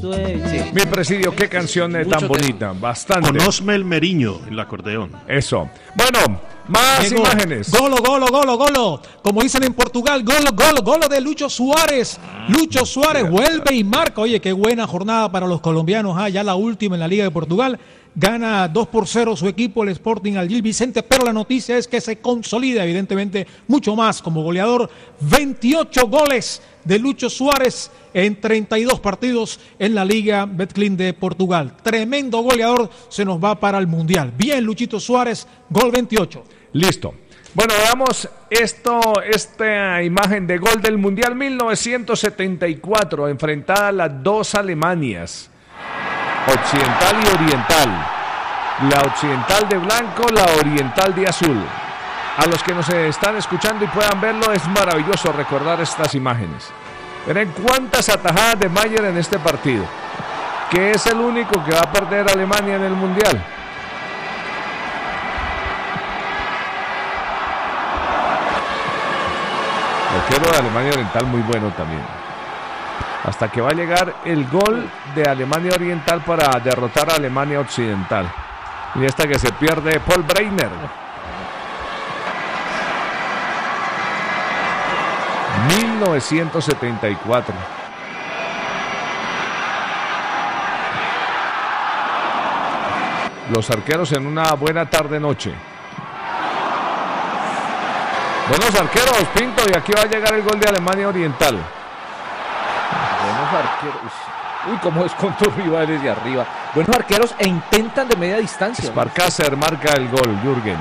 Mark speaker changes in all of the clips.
Speaker 1: Sí.
Speaker 2: Mi Presidio, qué canción tan bonita, bastante.
Speaker 3: Con Osmel Meriño en el acordeón.
Speaker 2: Eso. Bueno, más
Speaker 4: Llegó.
Speaker 2: imágenes.
Speaker 4: Golo. Como dicen en Portugal, golo de Lucho Suárez. Lucho Suárez vuelve y marca. Oye, qué buena jornada para los colombianos. Ya la última en la Liga de Portugal. Gana 2-0 su equipo, el Sporting al Gil Vicente, pero la noticia es que se consolida evidentemente mucho más como goleador. 28 goles de Lucho Suárez en 32 partidos en la Liga Betclic de Portugal. Tremendo goleador, se nos va para el Mundial. Bien, Luchito Suárez, gol 28.
Speaker 2: Listo. Bueno, veamos esta imagen de gol del Mundial 1974, enfrentada a las dos Alemanias, occidental y oriental. La occidental de blanco, la oriental de azul. A los que nos están escuchando y puedan verlo, es maravilloso recordar estas imágenes. Miren cuántas atajadas de Mayer en este partido, que es el único que va a perder Alemania en el Mundial. El arquero de Alemania Oriental muy bueno también. Hasta que va a llegar el gol de Alemania Oriental para derrotar a Alemania Occidental. Y esta que se pierde Paul Breitner. 1974. Los arqueros en una buena tarde-noche. Buenos arqueros, Pinto, y aquí va a llegar el gol de Alemania Oriental.
Speaker 1: Buenos arqueros. Uy, cómo descontó rivales de arriba. Buenos arqueros e intentan de media distancia.
Speaker 2: Sparkaser marca el gol, Jürgen.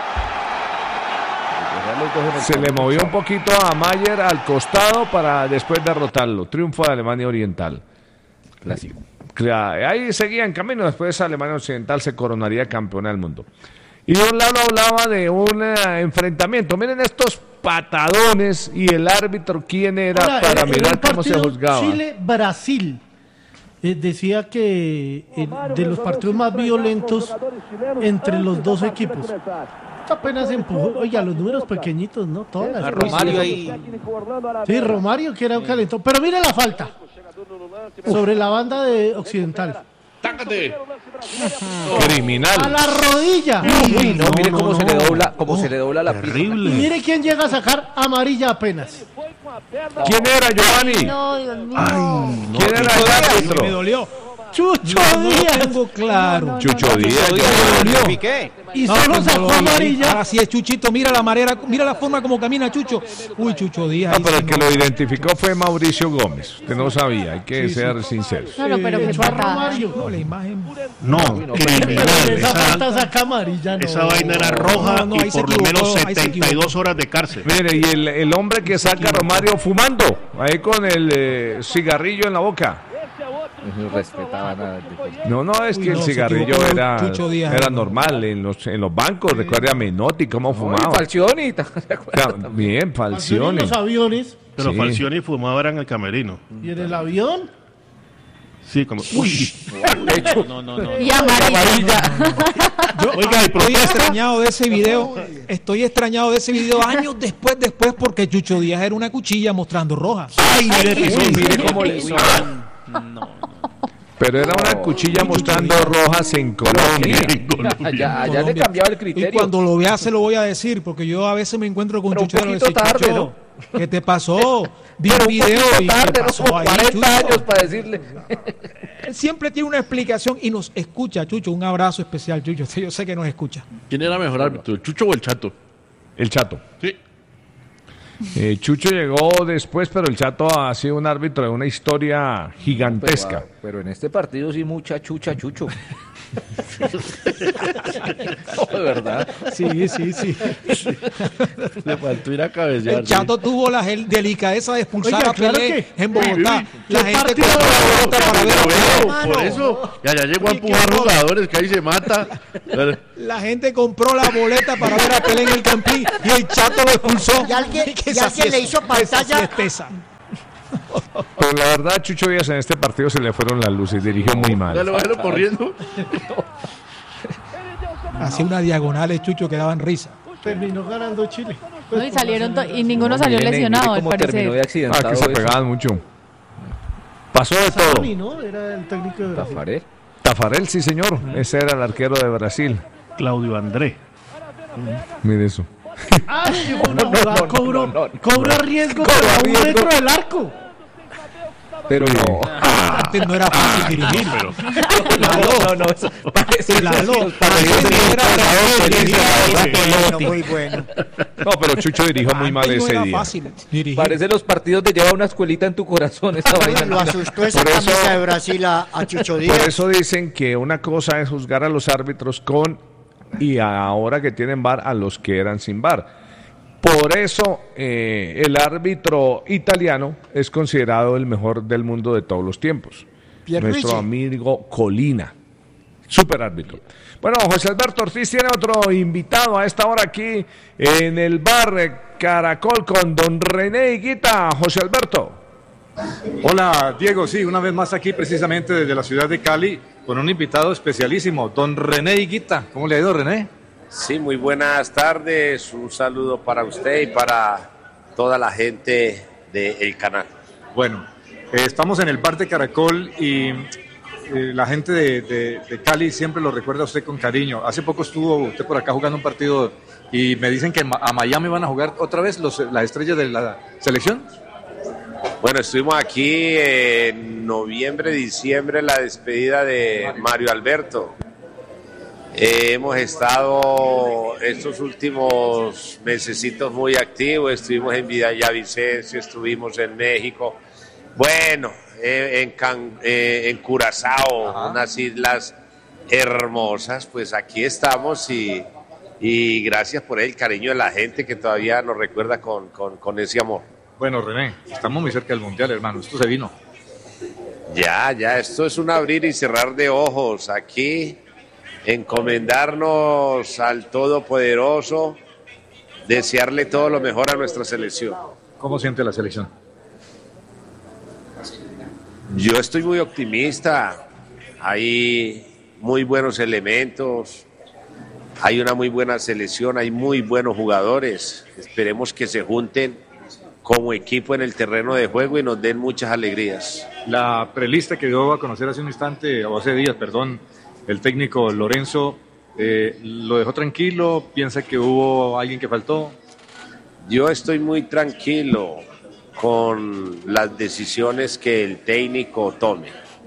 Speaker 2: Se le movió un poquito a Mayer al costado para después derrotarlo. Triunfo de Alemania Oriental.
Speaker 1: Clásico.
Speaker 2: Ahí seguía en camino. Después Alemania Occidental se coronaría campeona del mundo. Y de un lado hablaba de un enfrentamiento. Miren estos patadones y el árbitro quién era para mirar cómo se juzgaba.
Speaker 5: Chile-Brasil. Decía que de los partidos más violentos entre los dos equipos. Apenas empujó, oiga, los números pequeñitos, ¿no? Todas las
Speaker 1: Romario ahí.
Speaker 5: Sí, Romario que era un calentón. Pero mire la falta sobre la banda de Occidental.
Speaker 3: ¡Tácate!
Speaker 2: Criminal.
Speaker 5: A la rodilla.
Speaker 1: Uy, no, mire cómo se le dobla, se le dobla la
Speaker 3: Terrible.
Speaker 5: Y mire quién llega a sacar amarilla apenas.
Speaker 2: ¿Quién era, Giovanni?
Speaker 6: No, Dios mío.
Speaker 2: ¿Quién era el árbitro?
Speaker 4: Me dolió.
Speaker 5: Chucho Díaz.
Speaker 4: Tengo claro.
Speaker 2: Chucho Díaz.
Speaker 5: Y solo sacó amarilla.
Speaker 4: Ahora sí es Chuchito, mira la forma como camina Chucho. Uy, Chucho Díaz.
Speaker 2: Pero el que lo identificó fue Mauricio Gómez. Usted no sabía, hay que ser sinceros.
Speaker 6: No, pero qué
Speaker 5: Echó a
Speaker 6: patada.
Speaker 5: Romario.
Speaker 4: No, la imagen.
Speaker 3: No, criminal.
Speaker 5: Esa falta saca amarilla, no.
Speaker 3: Esa vaina era roja
Speaker 4: No,
Speaker 3: y
Speaker 4: ahí se
Speaker 3: por lo menos
Speaker 4: equivocó, ahí se
Speaker 3: 72 horas de cárcel.
Speaker 2: Mire, y el hombre que saca a Romario fumando, ahí con el cigarrillo en la boca.
Speaker 1: No respetaba nada.
Speaker 2: No, es que
Speaker 4: Uy,
Speaker 2: el
Speaker 4: no, se
Speaker 2: cigarrillo
Speaker 4: equivocó Chucho Díaz.
Speaker 2: era normal en los bancos. Recuerde a Menotti cómo fumaba.
Speaker 1: Falcioni,
Speaker 2: Bien,
Speaker 5: Falcioni en
Speaker 2: Falcioni.
Speaker 5: los aviones.
Speaker 3: Pero
Speaker 2: Sí.
Speaker 3: Falcioni fumaba era en el camerino.
Speaker 5: Y en el avión.
Speaker 3: Sí, como... Uy.
Speaker 6: Y amarilla.
Speaker 3: Oiga, y
Speaker 4: Estoy extrañado de ese video. Estoy extrañado de ese video años después, porque Chucho Díaz era una cuchilla mostrando rojas.
Speaker 3: Ay,
Speaker 2: Mire cómo le hizo. Pero era una cuchilla mostrando rojas en Colombia.
Speaker 1: Allá le
Speaker 4: Colombia.
Speaker 1: cambiaba el
Speaker 4: Y
Speaker 1: criterio.
Speaker 4: cuando lo vea se lo voy a decir, porque yo a veces me encuentro con
Speaker 1: Pero un
Speaker 4: Chucho y le
Speaker 1: poquito
Speaker 4: digo,
Speaker 1: tarde,
Speaker 4: Chucho, ¿qué te pasó? Vi
Speaker 1: Pero
Speaker 4: un
Speaker 1: un
Speaker 4: video
Speaker 1: poquito
Speaker 4: y ¿qué
Speaker 1: tarde, no
Speaker 4: pasó
Speaker 1: como
Speaker 4: ahí,
Speaker 1: 40
Speaker 4: Chucho?
Speaker 1: años para decirle.
Speaker 4: Él siempre tiene una explicación y nos escucha, Chucho. Un abrazo especial, Chucho. Yo sé que nos escucha.
Speaker 7: ¿Quién era mejor árbitro, el Chucho o el Chato?
Speaker 2: El Chato.
Speaker 7: Sí.
Speaker 2: Chucho llegó después, pero el Chato ha sido un árbitro de una historia gigantesca.
Speaker 1: Pero en este partido sí mucha chucha, Chucho. No, de verdad.
Speaker 4: Sí.
Speaker 7: Le faltó ir a cabecear.
Speaker 4: El Chato tuvo la delicadeza de expulsar
Speaker 5: Oiga,
Speaker 4: a Pelé
Speaker 5: claro que-
Speaker 4: en Bogotá. La gente
Speaker 5: partido
Speaker 4: compró la boleta para ver a Pelé.
Speaker 7: Por eso, y allá llegó a empujar jugadores que ahí se mata.
Speaker 4: La gente compró la boleta para ver a Pelé en el Campín y el Chato lo expulsó.
Speaker 8: Y alguien
Speaker 4: Que esa sí
Speaker 8: le
Speaker 4: es-
Speaker 8: hizo
Speaker 4: esa
Speaker 8: pantalla.
Speaker 4: sí es tesa.
Speaker 2: Pero la verdad, Chucho Díaz en este partido se le fueron las luces, dirigió muy mal.
Speaker 7: Dale, bájalo corriendo.
Speaker 4: Hacía una diagonal, Chucho, que daban risa.
Speaker 5: Terminó ganando Chile.
Speaker 6: No, y salieron y ninguno salió lesionado, al
Speaker 1: Cómo terminó de
Speaker 6: parecer.
Speaker 1: accidentado.
Speaker 2: Que se
Speaker 1: eso.
Speaker 2: pegaban mucho. Pasó de todo.
Speaker 5: Saroni, ¿no? Era el técnico de Brasil.
Speaker 1: Tafarel.
Speaker 2: Tafarel, sí señor, ese era el arquero de Brasil.
Speaker 3: Claudio André.
Speaker 2: Mire eso.
Speaker 5: Ah, llegó una jugada, cobra riesgo
Speaker 1: Cobra
Speaker 5: a un
Speaker 1: riesgo.
Speaker 5: metro del arco.
Speaker 1: Pero no.
Speaker 4: Antes no era fácil dirigir.
Speaker 3: Pero
Speaker 1: No, eso parece
Speaker 4: Lalo,
Speaker 6: Muy bueno.
Speaker 2: No, pero Chucho dirigió muy mal
Speaker 4: Antes no
Speaker 2: ese
Speaker 4: era
Speaker 2: día.
Speaker 4: fácil dirigir.
Speaker 1: Parece los partidos de lleva una escuelita en tu corazón esa vaina.
Speaker 6: Lo asustó esa
Speaker 2: Por eso-
Speaker 6: camisa de Brasil a Chucho
Speaker 2: Por
Speaker 6: Díaz.
Speaker 2: eso dicen que una cosa es juzgar a los árbitros con y ahora que tienen VAR a los que eran sin VAR. Por eso el árbitro italiano es considerado el mejor del mundo de todos los tiempos.
Speaker 6: Pierluigi.
Speaker 2: Nuestro amigo Colina, super árbitro. Bueno, José Alberto Ortiz tiene otro invitado a esta hora aquí en el bar Caracol con don René Higuita. José Alberto.
Speaker 8: Hola Diego, sí, una vez más aquí precisamente desde la ciudad de Cali con un invitado especialísimo, don René Higuita. ¿Cómo le ha ido, René?
Speaker 9: Sí, muy buenas tardes, un saludo para usted y para toda la gente del canal.
Speaker 8: Bueno, estamos en el bar de Caracol y la gente de Cali siempre lo recuerda a usted con cariño. Hace poco estuvo usted por acá jugando un partido y me dicen que a Miami van a jugar otra vez las estrellas de la selección.
Speaker 9: Bueno, estuvimos aquí en noviembre, diciembre, la despedida de Mario Alberto. Hemos estado estos últimos mesecitos muy activos, estuvimos en Villavicencio, estuvimos en México, bueno, en Curazao, unas islas hermosas, pues aquí estamos y gracias por el cariño de la gente que todavía nos recuerda con ese amor.
Speaker 8: Bueno, René, estamos muy cerca del Mundial, hermano, esto se vino.
Speaker 9: Ya, esto es un abrir y cerrar de ojos, aquí encomendarnos al Todopoderoso, desearle todo lo mejor a nuestra selección.
Speaker 8: ¿Cómo siente la selección?
Speaker 9: Yo estoy muy optimista, hay muy buenos elementos, hay una muy buena selección, hay muy buenos jugadores, esperemos que se junten como equipo en el terreno de juego y nos den muchas alegrías.
Speaker 8: La prelista que dio a conocer hace un instante, o hace días, perdón, el técnico Lorenzo, ¿lo dejó tranquilo? ¿Piensa que hubo alguien que faltó?
Speaker 9: Yo estoy muy tranquilo con las decisiones que el técnico tome.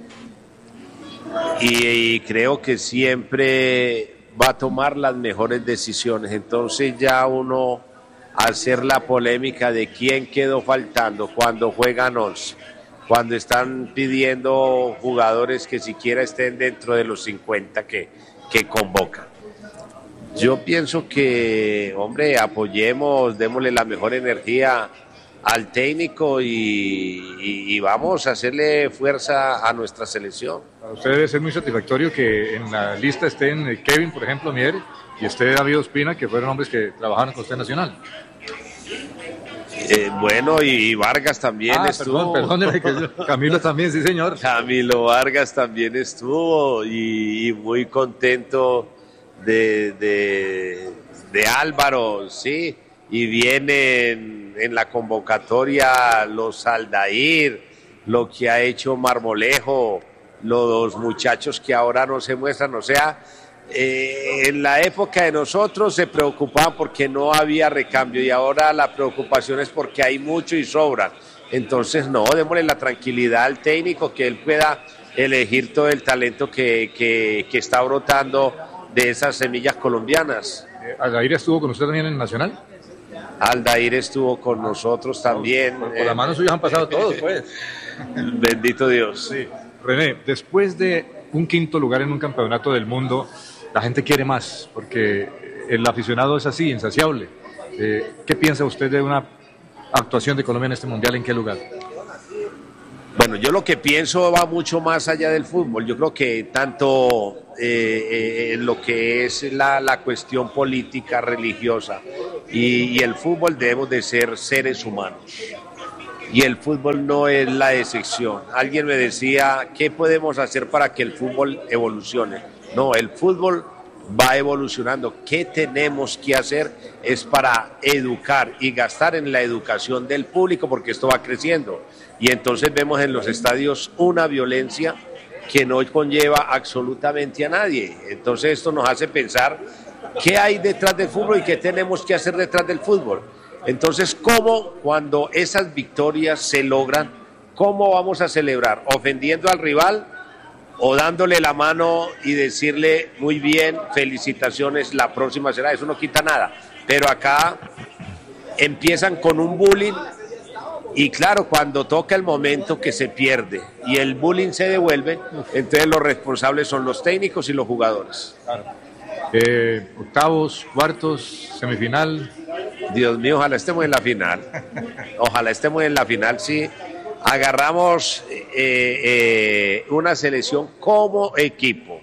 Speaker 9: Y creo que siempre va a tomar las mejores decisiones. Entonces ya uno hacer la polémica de quién quedó faltando cuando juegan 11, cuando están pidiendo jugadores que siquiera estén dentro de los 50 que convocan. Yo pienso que, hombre, apoyemos, démosle la mejor energía al técnico y vamos a hacerle fuerza a nuestra selección.
Speaker 8: Para usted debe ser muy satisfactorio que en la lista estén Kevin, por ejemplo, Mier, y usted David Ospina, que fueron hombres que trabajaron con usted en Nacional.
Speaker 9: Bueno, y Vargas también estuvo.
Speaker 8: Perdóneme, Camilo también, sí señor.
Speaker 9: Camilo Vargas también estuvo y muy contento de Álvaro, sí, y vienen en la convocatoria los Aldair, lo que ha hecho Marmolejo, los muchachos que ahora no se muestran, o sea, en la época de nosotros se preocupaban porque no había recambio y ahora la preocupación es porque hay mucho y sobran. Entonces no, démosle la tranquilidad al técnico que él pueda elegir todo el talento que está brotando de esas semillas colombianas.
Speaker 8: ¿Aldair estuvo con usted también en Nacional?
Speaker 9: Aldair estuvo con nosotros también.
Speaker 8: Por la mano suya han pasado todos, pues.
Speaker 9: Bendito Dios.
Speaker 8: Sí. René, después de un quinto lugar en un campeonato del mundo, la gente quiere más, porque el aficionado es así, insaciable. ¿Qué piensa usted de una actuación de Colombia en este mundial? ¿En qué lugar?
Speaker 9: Bueno, yo lo que pienso va mucho más allá del fútbol. Yo creo que tanto lo que es la cuestión política, religiosa y el fútbol debemos de ser seres humanos. Y el fútbol no es la excepción. Alguien me decía, ¿qué podemos hacer para que el fútbol evolucione? No, el fútbol va evolucionando. ¿Qué tenemos que hacer? Es para educar y gastar en la educación del público, porque esto va creciendo. Y entonces vemos en los estadios una violencia que no conlleva absolutamente a nadie. Entonces esto nos hace pensar qué hay detrás del fútbol y qué tenemos que hacer detrás del fútbol. Entonces, ¿cómo cuando esas victorias se logran, cómo vamos a celebrar? ¿Ofendiendo al rival o dándole la mano y decirle muy bien, felicitaciones, la próxima será? Eso no quita nada. Pero acá empiezan con un bullying y claro, cuando toca el momento que se pierde y el bullying se devuelve, entonces los responsables son los técnicos y los jugadores.
Speaker 8: Claro. Octavos, cuartos, semifinal.
Speaker 9: Dios mío, ojalá estemos en la final. Ojalá estemos en la final, sí. Agarramos una selección como equipo,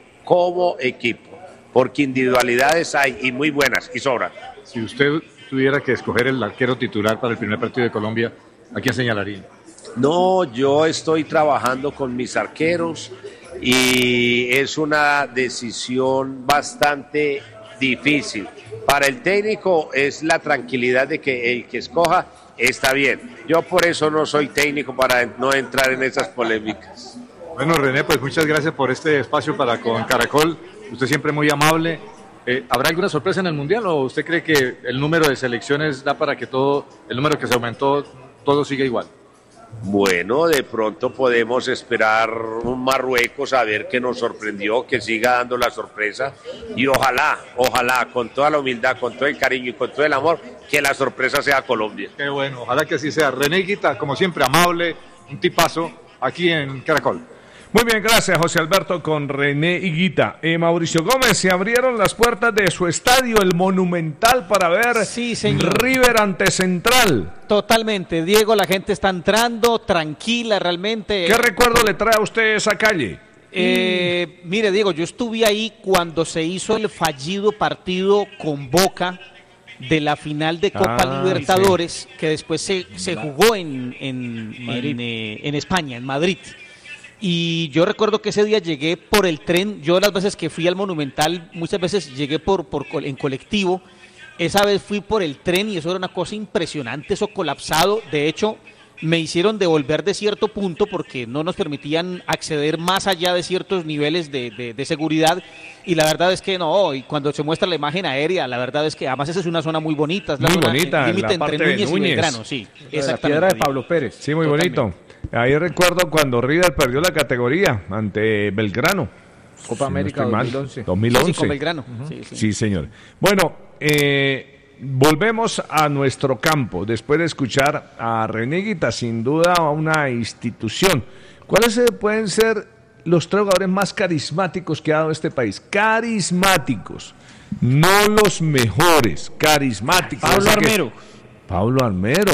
Speaker 9: porque individualidades hay y muy buenas y sobran.
Speaker 8: Si usted tuviera que escoger el arquero titular para el primer partido de Colombia, ¿a quién señalaría?
Speaker 9: No, yo estoy trabajando con mis arqueros y es una decisión bastante difícil. Para el técnico es la tranquilidad de que el que escoja está bien. Yo por eso no soy técnico, para no entrar en esas polémicas.
Speaker 8: Bueno, René, pues muchas gracias por este espacio para con Caracol. Usted siempre muy amable. ¿Habrá alguna sorpresa en el Mundial o usted cree que el número de selecciones da para que todo, el número que se aumentó, todo siga igual?
Speaker 9: Bueno, de pronto podemos esperar un Marruecos a ver qué nos sorprendió, que siga dando la sorpresa y ojalá, con toda la humildad, con todo el cariño y con todo el amor, que la sorpresa sea Colombia.
Speaker 8: Qué bueno, ojalá que así sea. René Higuita, como siempre, amable, un tipazo aquí en Caracol.
Speaker 2: Muy bien, gracias José Alberto con René Higuita. Mauricio Gómez, se abrieron las puertas de su estadio, el Monumental, para ver River ante Central.
Speaker 10: Totalmente, Diego, la gente está entrando tranquila realmente.
Speaker 2: ¿Qué recuerdo le trae a usted esa calle?
Speaker 10: Mire, Diego, yo estuve ahí cuando se hizo el fallido partido con Boca de la final de Copa Libertadores, que después se jugó en España, en Madrid. Y yo recuerdo que ese día llegué por el tren. Yo las veces que fui al Monumental, muchas veces llegué en colectivo. Esa vez fui por el tren y eso era una cosa impresionante, eso colapsado. De hecho, me hicieron devolver de cierto punto porque no nos permitían acceder más allá de ciertos niveles de seguridad. Y la verdad es que no, y cuando se muestra la imagen aérea, la verdad es que además esa es una zona muy bonita. Es la
Speaker 2: muy
Speaker 10: zona,
Speaker 2: bonita,
Speaker 10: el límite
Speaker 2: la parte
Speaker 10: entre
Speaker 2: de
Speaker 10: Núñez y Belgrano, sí, exactamente.
Speaker 1: La piedra de Pablo Pérez.
Speaker 2: Sí, muy bonito. Ahí recuerdo cuando River perdió la categoría ante Belgrano.
Speaker 1: Copa América 2011.
Speaker 2: 2011.
Speaker 10: Sí, con Belgrano.
Speaker 2: Sí, señor. Bueno, volvemos a nuestro campo después de escuchar a René Higuita, sin duda una institución. ¿Cuáles pueden ser los tres jugadores más carismáticos que ha dado este país? Carismáticos, no los mejores, carismáticos.
Speaker 10: Pablo Armero.
Speaker 2: Pablo Armero.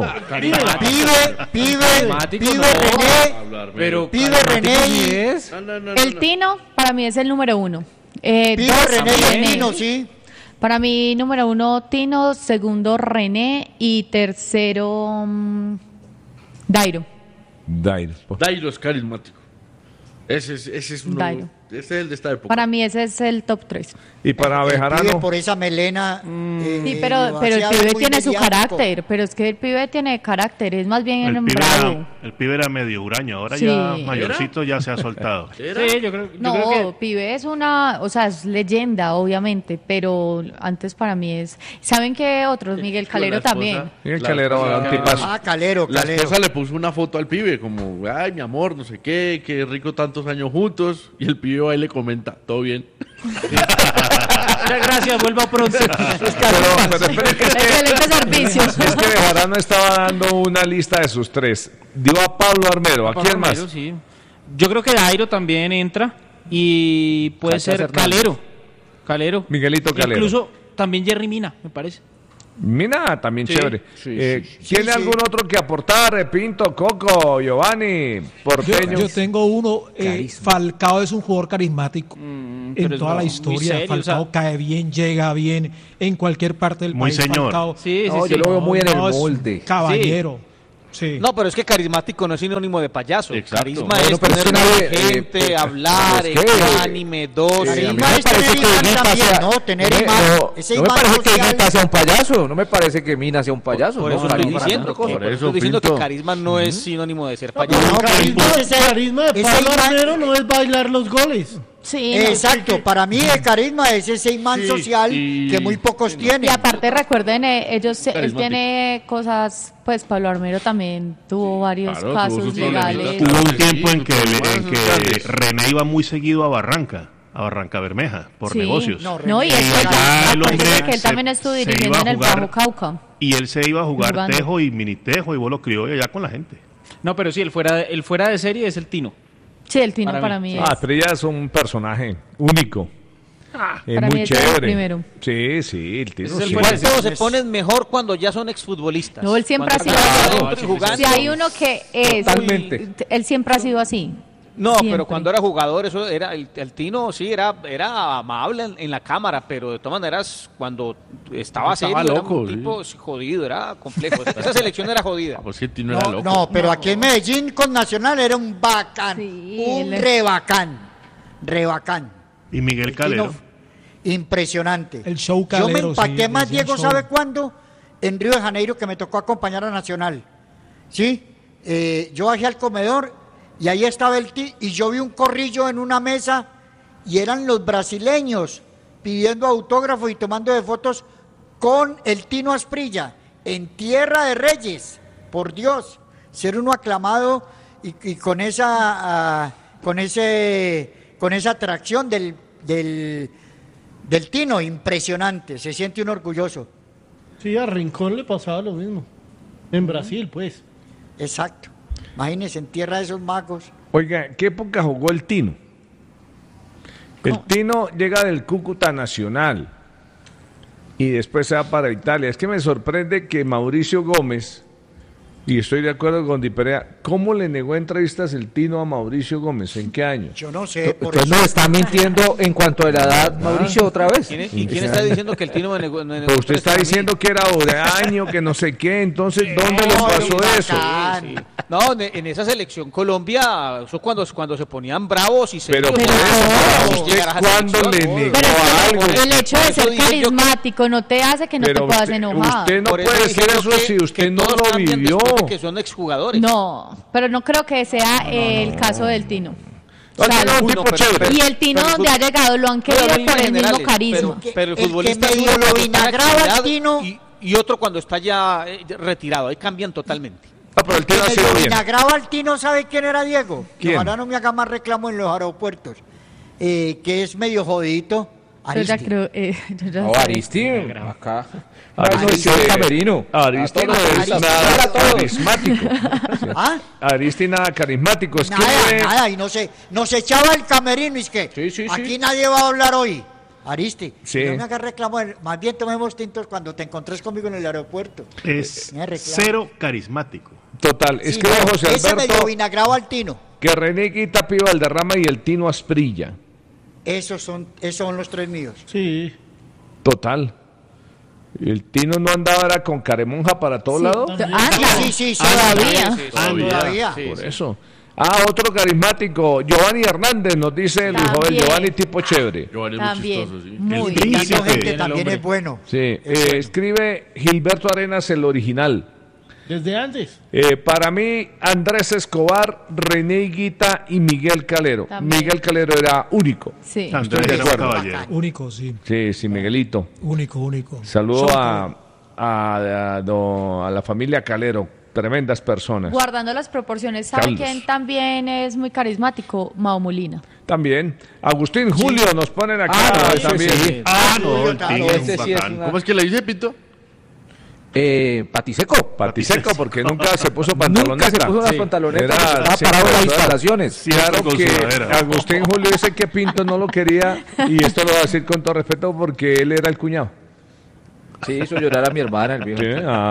Speaker 6: Pide René.
Speaker 11: El Tino, para mí es el número uno.
Speaker 6: Pide René, Tino, sí.
Speaker 11: Para mí, número uno, Tino, segundo, René y tercero, Dairo.
Speaker 7: Dairo es carismático. Ese es uno.
Speaker 11: Dairo.
Speaker 7: Ese es el de esta época.
Speaker 11: Para mí ese es el top 3.
Speaker 2: Y para Bejarano.
Speaker 6: Por esa melena.
Speaker 11: Sí, pero el pibe tiene su carácter. Pero es que el pibe tiene carácter. Es más bien bravo.
Speaker 3: El pibe era medio huraño. Ahora
Speaker 11: Sí.
Speaker 3: ya mayorcito ya se ha soltado.
Speaker 10: Sí, yo creo que
Speaker 11: pibe es es leyenda, obviamente. Pero antes para mí es. ¿Saben qué otros? Miguel Calero también.
Speaker 2: Miguel Calero, un tipazo.
Speaker 6: Calero.
Speaker 7: La esposa le puso una foto al pibe, como, ay, mi amor, no sé qué rico tantos años juntos. Y el pibe ahí le comenta, todo bien.
Speaker 10: muchas gracias, vuelva pronto.
Speaker 11: Excelentes servicios.
Speaker 2: Es que Bejarano estaba dando una lista de sus tres. Dio a Pablo Armero. ¿A quién más?
Speaker 10: Sí. Yo creo que Dairo también entra y puede ser Calero.
Speaker 2: Miguelito Calero.
Speaker 10: Incluso también Jerry Mina, me parece.
Speaker 2: Mina, también chévere.
Speaker 7: Sí.
Speaker 2: ¿Tiene algún otro que aportar? Pinto, Coco, Giovanni, Porteño.
Speaker 4: Yo tengo uno. Falcao es un jugador carismático en toda la historia.
Speaker 10: serio,
Speaker 4: Falcao cae bien, llega bien en cualquier parte del
Speaker 3: Muy
Speaker 4: país.
Speaker 3: señor.
Speaker 4: Falcao,
Speaker 1: Yo lo veo muy en el molde.
Speaker 4: Caballero. Sí.
Speaker 10: No, pero es que carismático no es sinónimo de payaso.
Speaker 7: Exacto.
Speaker 10: Carisma
Speaker 1: Bueno,
Speaker 10: es
Speaker 1: pero es
Speaker 10: tener
Speaker 1: que nadie,
Speaker 10: gente, hablar,
Speaker 1: es que,
Speaker 10: ecuánime, dócil.
Speaker 6: Carisma es tener imán también, ¿no? Tener imán. Ese
Speaker 1: no me
Speaker 6: imán
Speaker 1: parece que
Speaker 6: social.
Speaker 1: Mina sea un payaso, no me parece que Mina sea un payaso.
Speaker 10: Por
Speaker 1: no,
Speaker 10: eso estoy
Speaker 1: carisma,
Speaker 10: diciendo,
Speaker 1: otra cosa.
Speaker 7: por eso,
Speaker 10: estoy diciendo que
Speaker 7: Pinto.
Speaker 10: carisma no es sinónimo de ser
Speaker 5: No,
Speaker 10: payaso.
Speaker 6: No,
Speaker 5: carisma, carisma de
Speaker 6: ese
Speaker 5: Pablo
Speaker 6: imán-
Speaker 5: Armero no es bailar los goles.
Speaker 11: Sí, no.
Speaker 6: Exacto, para mí el carisma es ese imán
Speaker 7: Sí,
Speaker 6: social
Speaker 7: y-
Speaker 6: que muy pocos tienen.
Speaker 11: Y aparte recuerden, él
Speaker 7: Carismático.
Speaker 11: tiene cosas, pues Pablo Armero también tuvo varios
Speaker 7: Claro, tuvo
Speaker 11: casos
Speaker 7: sus
Speaker 11: legales.
Speaker 7: problemitas.
Speaker 3: Hubo un
Speaker 7: Sí,
Speaker 3: tiempo en que,
Speaker 7: problemas sociales.
Speaker 3: René iba muy seguido a Barranca Bermeja, por
Speaker 11: Sí.
Speaker 3: negocios.
Speaker 11: No, y
Speaker 6: Y
Speaker 11: él,
Speaker 3: allá el
Speaker 11: acuérdese
Speaker 3: hombre
Speaker 11: que él también
Speaker 3: se
Speaker 11: estuvo
Speaker 3: iba
Speaker 11: dirigiendo
Speaker 3: a
Speaker 11: en el
Speaker 3: jugar-
Speaker 11: Bajo Cauca.
Speaker 3: Y él se iba a jugar
Speaker 11: Jugando.
Speaker 3: tejo y mini tejo y vos lo crió allá con la gente.
Speaker 12: No, pero sí, el fuera de serie es el Tino.
Speaker 11: Sí, el Tino
Speaker 12: Para
Speaker 11: para
Speaker 12: mí.
Speaker 11: mí,
Speaker 2: Ah,
Speaker 11: es.
Speaker 2: pero ella es un personaje único. Es
Speaker 11: Para
Speaker 2: muy
Speaker 11: mí ese es el
Speaker 2: chévere.
Speaker 11: primero.
Speaker 2: Sí, sí, el Tino
Speaker 12: Ese es el
Speaker 2: sí.
Speaker 12: fuera de
Speaker 10: Igual todos se
Speaker 12: es-
Speaker 10: ponen mejor cuando ya son exfutbolistas.
Speaker 11: No, él siempre ha
Speaker 10: Cuando
Speaker 11: sido
Speaker 10: ya
Speaker 11: así.
Speaker 10: adentro y jugando.
Speaker 11: Si hay uno que es,
Speaker 1: Totalmente.
Speaker 11: él siempre ha sido así.
Speaker 10: No,
Speaker 11: Siempre.
Speaker 10: pero cuando era jugador, eso era el Tino, sí, era amable en la cámara, pero de todas maneras, cuando estaba
Speaker 7: Estaba
Speaker 10: serio,
Speaker 7: loco,
Speaker 10: era un
Speaker 7: sí.
Speaker 10: tipo jodido, era complejo. Esa selección era jodida.
Speaker 7: Pues que Tino era
Speaker 6: No,
Speaker 7: loco.
Speaker 6: no, pero aquí en Medellín con Nacional era un bacán,
Speaker 11: Sí,
Speaker 6: un
Speaker 11: él-
Speaker 6: re bacán.
Speaker 3: Y Miguel
Speaker 6: Tino,
Speaker 3: Calero.
Speaker 6: impresionante.
Speaker 4: El show
Speaker 6: Yo
Speaker 4: Calero,
Speaker 6: me
Speaker 4: sí,
Speaker 6: empaqué más,
Speaker 4: es un
Speaker 6: Diego,
Speaker 4: show.
Speaker 6: ¿sabe cuándo? En Río de Janeiro, que me tocó acompañar a Nacional. ¿Sí? Yo bajé al comedor y ahí estaba y yo vi un corrillo en una mesa y eran los brasileños pidiendo autógrafos y tomando de fotos con el Tino Asprilla en Tierra de Reyes. Por Dios, ser uno aclamado y con esa con esa atracción del Tino, impresionante, se siente uno orgulloso.
Speaker 5: Sí, a Rincón le pasaba lo mismo. En Brasil, pues.
Speaker 6: Exacto. Imagínense, en tierra de esos magos.
Speaker 2: Oiga, ¿qué época jugó el Tino? El Tino llega del Cúcuta Nacional y después se va para Italia. Es que me sorprende que Mauricio Gómez, y estoy de acuerdo con Di Perea, ¿cómo le negó entrevistas el Tino a Mauricio Gómez? ¿En qué año?
Speaker 6: Yo no sé, por
Speaker 1: Entonces
Speaker 6: eso.
Speaker 1: nos está mintiendo en cuanto a la edad, Mauricio, otra vez.
Speaker 10: ¿Y quién está diciendo que el Tino me negó?
Speaker 2: Pero usted está diciendo que era año, que no sé qué, entonces ¿dónde le pasó eso?
Speaker 10: Sí. No, en esa selección Colombia, eso cuando se ponían bravos y se
Speaker 2: Pero por eso, ¿usted cuándo le negó
Speaker 11: Pero
Speaker 2: algo?
Speaker 11: el hecho de
Speaker 10: Por eso
Speaker 11: ser
Speaker 10: dije yo que-
Speaker 11: carismático no te hace que no te
Speaker 2: Pero
Speaker 11: puedas
Speaker 2: usted-
Speaker 11: enojar.
Speaker 2: usted no
Speaker 10: Por
Speaker 2: puede
Speaker 10: dije
Speaker 2: decir
Speaker 10: yo
Speaker 2: eso
Speaker 10: que-
Speaker 2: si usted
Speaker 10: que
Speaker 2: no
Speaker 10: todos
Speaker 2: lo
Speaker 10: cambian
Speaker 2: vivió.
Speaker 10: después de que son exjugadores.
Speaker 11: No, pero no creo que sea el caso del Tino. O sea,
Speaker 2: Tino es un tipo
Speaker 10: pero-
Speaker 2: chévere.
Speaker 11: y el Tino
Speaker 10: pero el
Speaker 11: donde ha llegado lo han
Speaker 10: Pero
Speaker 11: querido
Speaker 10: en
Speaker 11: por el mismo
Speaker 10: generales,
Speaker 11: carisma.
Speaker 10: Pero el
Speaker 6: El que
Speaker 10: futbolista
Speaker 6: medio
Speaker 10: es uno
Speaker 6: lo
Speaker 10: cuando está en
Speaker 6: vinagraba al
Speaker 10: actividad
Speaker 6: Tino.
Speaker 10: y otro cuando está ya retirado. Ahí cambian totalmente.
Speaker 2: Ah, pero el Tino ha
Speaker 6: El
Speaker 2: sido
Speaker 6: que
Speaker 2: bien.
Speaker 6: vinagraba al Tino, ¿sabe quién era, Diego? Que
Speaker 2: ¿Quién?
Speaker 6: ojalá no me haga más reclamo en los aeropuertos. Que es medio jodidito.
Speaker 11: Yo ya
Speaker 6: Aristi.
Speaker 11: creo, yo ya
Speaker 1: No,
Speaker 11: sé.
Speaker 1: Aristi, acá.
Speaker 2: Aristi-
Speaker 1: el camerino.
Speaker 2: Aristi no es
Speaker 6: Aristi.
Speaker 2: nada carismático.
Speaker 6: ¿Ah?
Speaker 2: Aristi nada carismático. Es
Speaker 6: Nada,
Speaker 2: que
Speaker 6: nada, y nos echaba el camerino, y es que
Speaker 1: Sí, sí, sí.
Speaker 6: aquí nadie va a hablar hoy. Aristi,
Speaker 2: Sí.
Speaker 6: no me hagas reclamo, más bien tomemos tintos cuando te encontres conmigo en el aeropuerto.
Speaker 3: Es
Speaker 6: Me reclamo.
Speaker 3: cero carismático.
Speaker 2: total, es
Speaker 6: Sí,
Speaker 2: que
Speaker 6: no,
Speaker 2: José
Speaker 6: ese medio
Speaker 2: Alberto,
Speaker 6: vinagraba al Tino.
Speaker 2: que René Guita, Pío Valderrama y el Tino Asprilla.
Speaker 6: Esos son los tres míos.
Speaker 5: Sí.
Speaker 2: Total. El Tino no andaba era con caremonja para todos
Speaker 11: Sí.
Speaker 2: lados.
Speaker 11: Anda,
Speaker 6: Sí,
Speaker 11: todavía.
Speaker 6: todavía.
Speaker 2: Por eso. Ah, otro carismático, Giovanni Hernández, nos dice Luis Joel.
Speaker 11: También.
Speaker 2: Giovanni, tipo chévere.
Speaker 7: Giovanni es muy
Speaker 11: También.
Speaker 7: chistoso, sí.
Speaker 11: Muy
Speaker 3: El
Speaker 11: bien.
Speaker 6: Invitando
Speaker 3: príncipe.
Speaker 6: gente también es bueno.
Speaker 2: Sí, escribe Gilberto Arenas, el original.
Speaker 5: Desde antes.
Speaker 2: Para mí, Andrés Escobar, René Higuita y Miguel Calero.
Speaker 11: También.
Speaker 2: Miguel Calero era único.
Speaker 11: Sí.
Speaker 3: Andrés
Speaker 2: Estoy de
Speaker 3: era un
Speaker 2: acuerdo.
Speaker 3: caballero.
Speaker 4: Único, sí.
Speaker 2: Sí, sí, Miguelito.
Speaker 4: Único.
Speaker 2: Saludo
Speaker 4: Son-
Speaker 2: a la familia Calero, tremendas personas.
Speaker 11: Guardando las proporciones, ¿sabe
Speaker 2: Carlos.
Speaker 11: quién también es muy carismático? Mao Molina.
Speaker 2: También. Agustín Julio nos ponen acá
Speaker 1: Ah, no, ese
Speaker 2: también.
Speaker 1: sí.
Speaker 3: Ah, no, el
Speaker 6: Claro,
Speaker 3: Tigre es
Speaker 1: ese
Speaker 3: un
Speaker 1: sí es
Speaker 3: bacán.
Speaker 1: una-
Speaker 7: ¿Cómo es que le dice, Pinto?
Speaker 1: Patiseco.
Speaker 2: Patiseco, porque nunca se puso pantaloneta.
Speaker 1: Nunca se puso las pantalonetas. Estaba
Speaker 2: sí,
Speaker 1: parado en las
Speaker 2: claro.
Speaker 1: instalaciones.
Speaker 2: Claro
Speaker 3: con
Speaker 2: que
Speaker 3: sudadera.
Speaker 2: Agustín Julio dice que Pinto no lo quería, y esto lo voy a decir con todo respeto porque él era el cuñado.
Speaker 1: Sí, hizo llorar a mi hermana, el viejo.
Speaker 2: Sí, ah.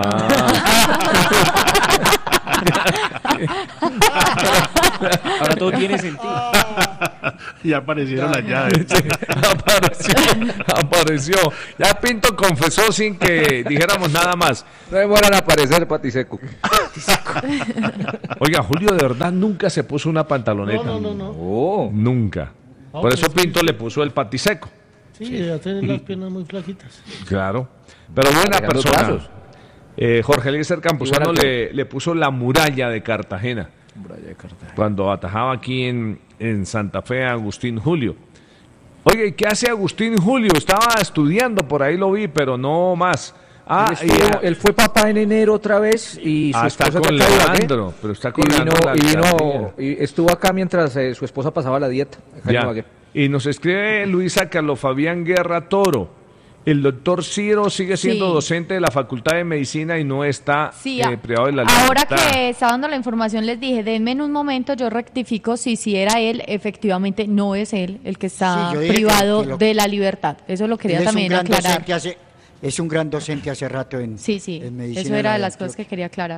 Speaker 12: Ahora todo tiene sentido.
Speaker 3: Ya aparecieron las llaves.
Speaker 2: Apareció. Ya Pinto confesó sin que dijéramos nada más.
Speaker 1: No demoran a aparecer, Patiseco.
Speaker 12: patiseco.
Speaker 2: Oiga, Julio de verdad nunca se puso una pantaloneta.
Speaker 5: No.
Speaker 2: Nunca.
Speaker 5: No,
Speaker 2: Por eso
Speaker 5: pues,
Speaker 2: Pinto le puso el patiseco.
Speaker 5: Sí, ya tienen las piernas muy flaquitas.
Speaker 2: Claro. Pero buena
Speaker 1: Cargando
Speaker 2: persona.
Speaker 1: brazos.
Speaker 2: Jorge Eliezer Campuzano
Speaker 1: Igual al
Speaker 2: le puso la muralla de Cartagena.
Speaker 1: Muralla de Cartagena.
Speaker 2: Cuando atajaba aquí en Santa Fe a Agustín Julio. Oye, ¿y qué hace Agustín Julio? Estaba estudiando, por ahí lo vi, pero no más.
Speaker 1: Él fue papá en enero otra vez y su
Speaker 2: está
Speaker 1: esposa
Speaker 2: con
Speaker 1: acá de Ibagué.
Speaker 2: Leandro, pero está con
Speaker 1: y vino,
Speaker 2: Leandro la
Speaker 1: y vino
Speaker 2: alcaldía.
Speaker 1: y estuvo acá mientras su esposa pasaba la dieta. Acá en
Speaker 2: Ya.
Speaker 1: Ibagué.
Speaker 2: Y nos escribe Luisa Carlos Fabián Guerra Toro. El doctor Ciro sigue siendo
Speaker 11: Sí.
Speaker 2: docente de la Facultad de Medicina y no está
Speaker 11: Sí,
Speaker 2: privado de la
Speaker 11: ahora
Speaker 2: libertad.
Speaker 11: que estaba dando la información les dije, denme en un momento, yo rectifico si era él, efectivamente no es él el que está
Speaker 6: Sí, yo dije
Speaker 11: privado
Speaker 6: que
Speaker 11: de la libertad. Eso lo quería
Speaker 6: Él es un
Speaker 11: también
Speaker 6: gran
Speaker 11: aclarar.
Speaker 6: docente es un gran docente hace rato en,
Speaker 11: Sí,
Speaker 6: en medicina.
Speaker 11: eso era de las
Speaker 6: Antioquia.
Speaker 11: cosas que quería aclarar.